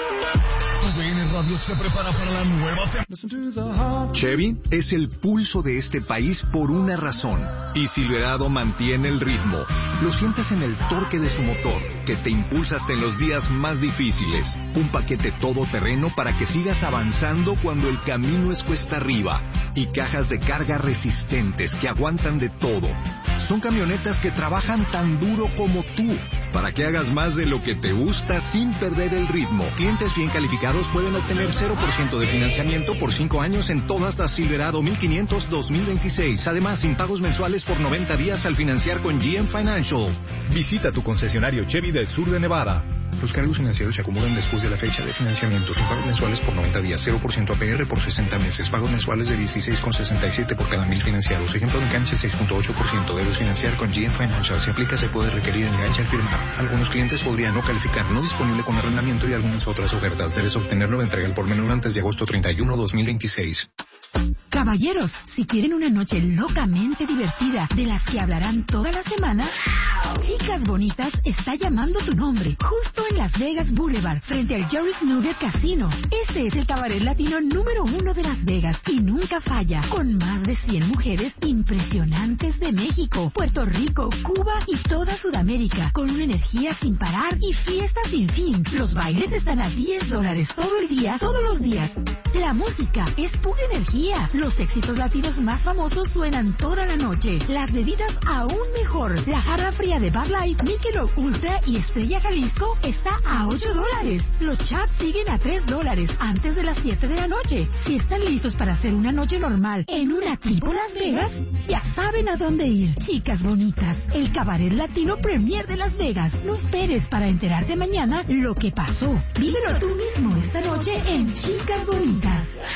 TUDN Radio se prepara para la nueva temporada. Chevy es el pulso de este país por una razón. Y Silverado mantiene el ritmo. Lo sientes en el torque de su motor, que te impulsa hasta en los días más difíciles. Un paquete todoterreno para que sigas avanzando cuando el camino es cuesta arriba. Y cajas de carga resistentes que aguantan de todo. Son camionetas que trabajan tan duro como tú, para que hagas más de lo que te gusta sin perder el ritmo. Clientes bien calificados pueden obtener 0% de financiamiento por 5 años en todas las Silverado 1500 2026. Además, sin pagos mensuales por 90 días al financiar con GM Financial. Visita tu concesionario Chevy del sur de Nevada. Los cargos financieros se acumulan después de la fecha de financiamiento. Sin pagos mensuales por 90 días, 0% APR por 60 meses. Pagos mensuales de 16,67 por cada 1000 financiados. Ejemplo de enganche 6.8%. Debes financiar con GM Financial. Si aplica, se puede requerir enganche al firmar. Algunos clientes podrían no calificar. No disponible con arrendamiento y algunas otras ofertas. Debes obtener nueva entrega al por menor antes de agosto 31, 2026. Caballeros, si quieren una noche locamente divertida, de las que hablarán toda la semana, Chicas Bonitas está llamando tu nombre, justo en Las Vegas Boulevard, frente al Jerry's Nugget Casino. Este es el cabaret latino número 1 de Las Vegas y nunca falla, con más de 100 mujeres impresionantes de México, Puerto Rico, Cuba y toda Sudamérica, con una energía sin parar y fiestas sin fin. Los bailes están a $10 todo el día, todos los días. La música es pura energía. Los éxitos latinos más famosos suenan toda la noche. Las bebidas aún mejor. La jarra fría de Bud Light, Michelob Ultra y Estrella Jalisco está a $8. Los chats siguen a $3 antes de las 7 de la noche. Si están listos para hacer una noche normal en una tipo Las Vegas, ya saben a dónde ir. Chicas Bonitas, el cabaret latino premier de Las Vegas. No esperes para enterarte mañana lo que pasó. Vívelo tú mismo esta noche en Chicas Bonitas.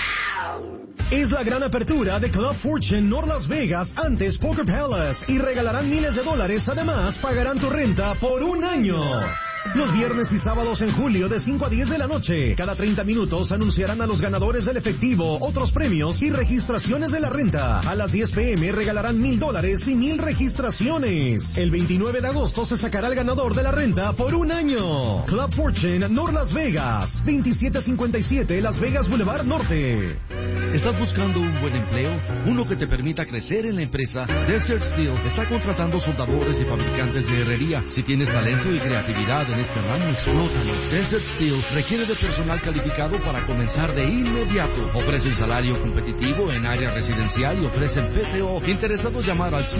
Es la gran apertura de Club Fortune North Las Vegas, antes Poker Palace, y regalarán miles de dólares. Además, pagarán tu renta por un año. Los viernes y sábados en julio de 5 a 10 de la noche. Cada 30 minutos anunciarán a los ganadores del efectivo, otros premios y registraciones de la renta. A las 10 p.m. regalarán $1,000 y 1,000 registraciones. El 29 de agosto se sacará el ganador de la renta por un año. Club Fortune North Las Vegas, 2757 Las Vegas Boulevard Norte. ¿Estás buscando un buen empleo? Uno que te permita crecer en la empresa. Desert Steel está contratando soldadores y fabricantes de herrería. Si tienes talento y creatividad en este ramo, explótalo. Desert Steel requiere de personal calificado para comenzar de inmediato. Ofrecen salario competitivo en área residencial y ofrecen PTO. Interesados, llamar al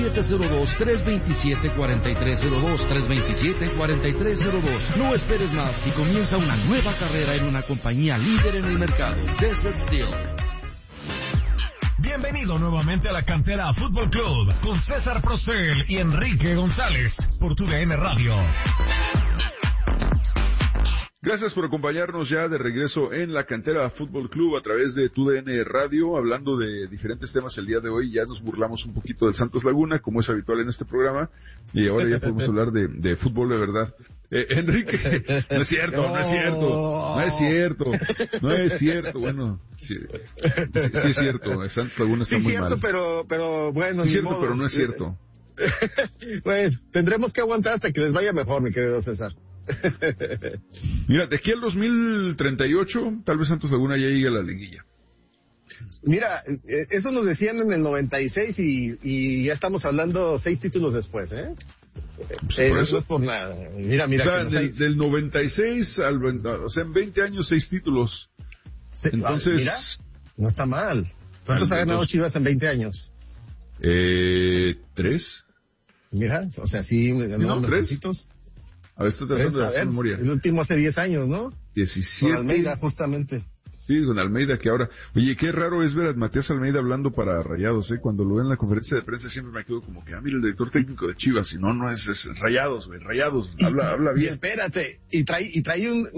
702-327-4302. 327-4302. No esperes más y comienza una nueva carrera en una compañía líder en el mercado. Desert Steel. Bienvenido nuevamente a la Cantera Fútbol Club con César Procel y Enrique González por TUDN Radio. Gracias por acompañarnos ya de regreso en la Cantera Fútbol Club a través de TUDN Radio, hablando de diferentes temas el día de hoy. Ya nos burlamos un poquito del Santos Laguna, como es habitual en este programa, y ahora ya podemos hablar de fútbol de verdad. Enrique, no es cierto. Bueno, sí es cierto, el Santos Laguna está muy mal. Pero bueno, es cierto, pero no es cierto. Bueno, tendremos que aguantar hasta que les vaya mejor, mi querido César. Mira, de aquí al 2038, tal vez Santos Laguna ya llegue a la liguilla. Mira, eso nos decían en el 96 y ya estamos hablando 6 títulos después, ¿eh? Por eso no es por nada. Mira. O sea, del 96 al... O sea, en 20 años, 6 títulos. Entonces... Mira, no está mal. ¿Cuántos ha ganado Chivas en 20 años? 3. Mira, o sea, sí... No, 3. A ver, estoy tratando de hacer memoria. El último hace 10 años, ¿no? 17. Con Almeida, justamente. Sí, con Almeida, que ahora... Oye, qué raro es ver a Matías Almeida hablando para Rayados, ¿eh? Cuando lo ven en la conferencia de prensa siempre me quedo como que, mira, el director técnico de Chivas, y no es Rayados, güey, Rayados, habla bien. Y espérate, y trae un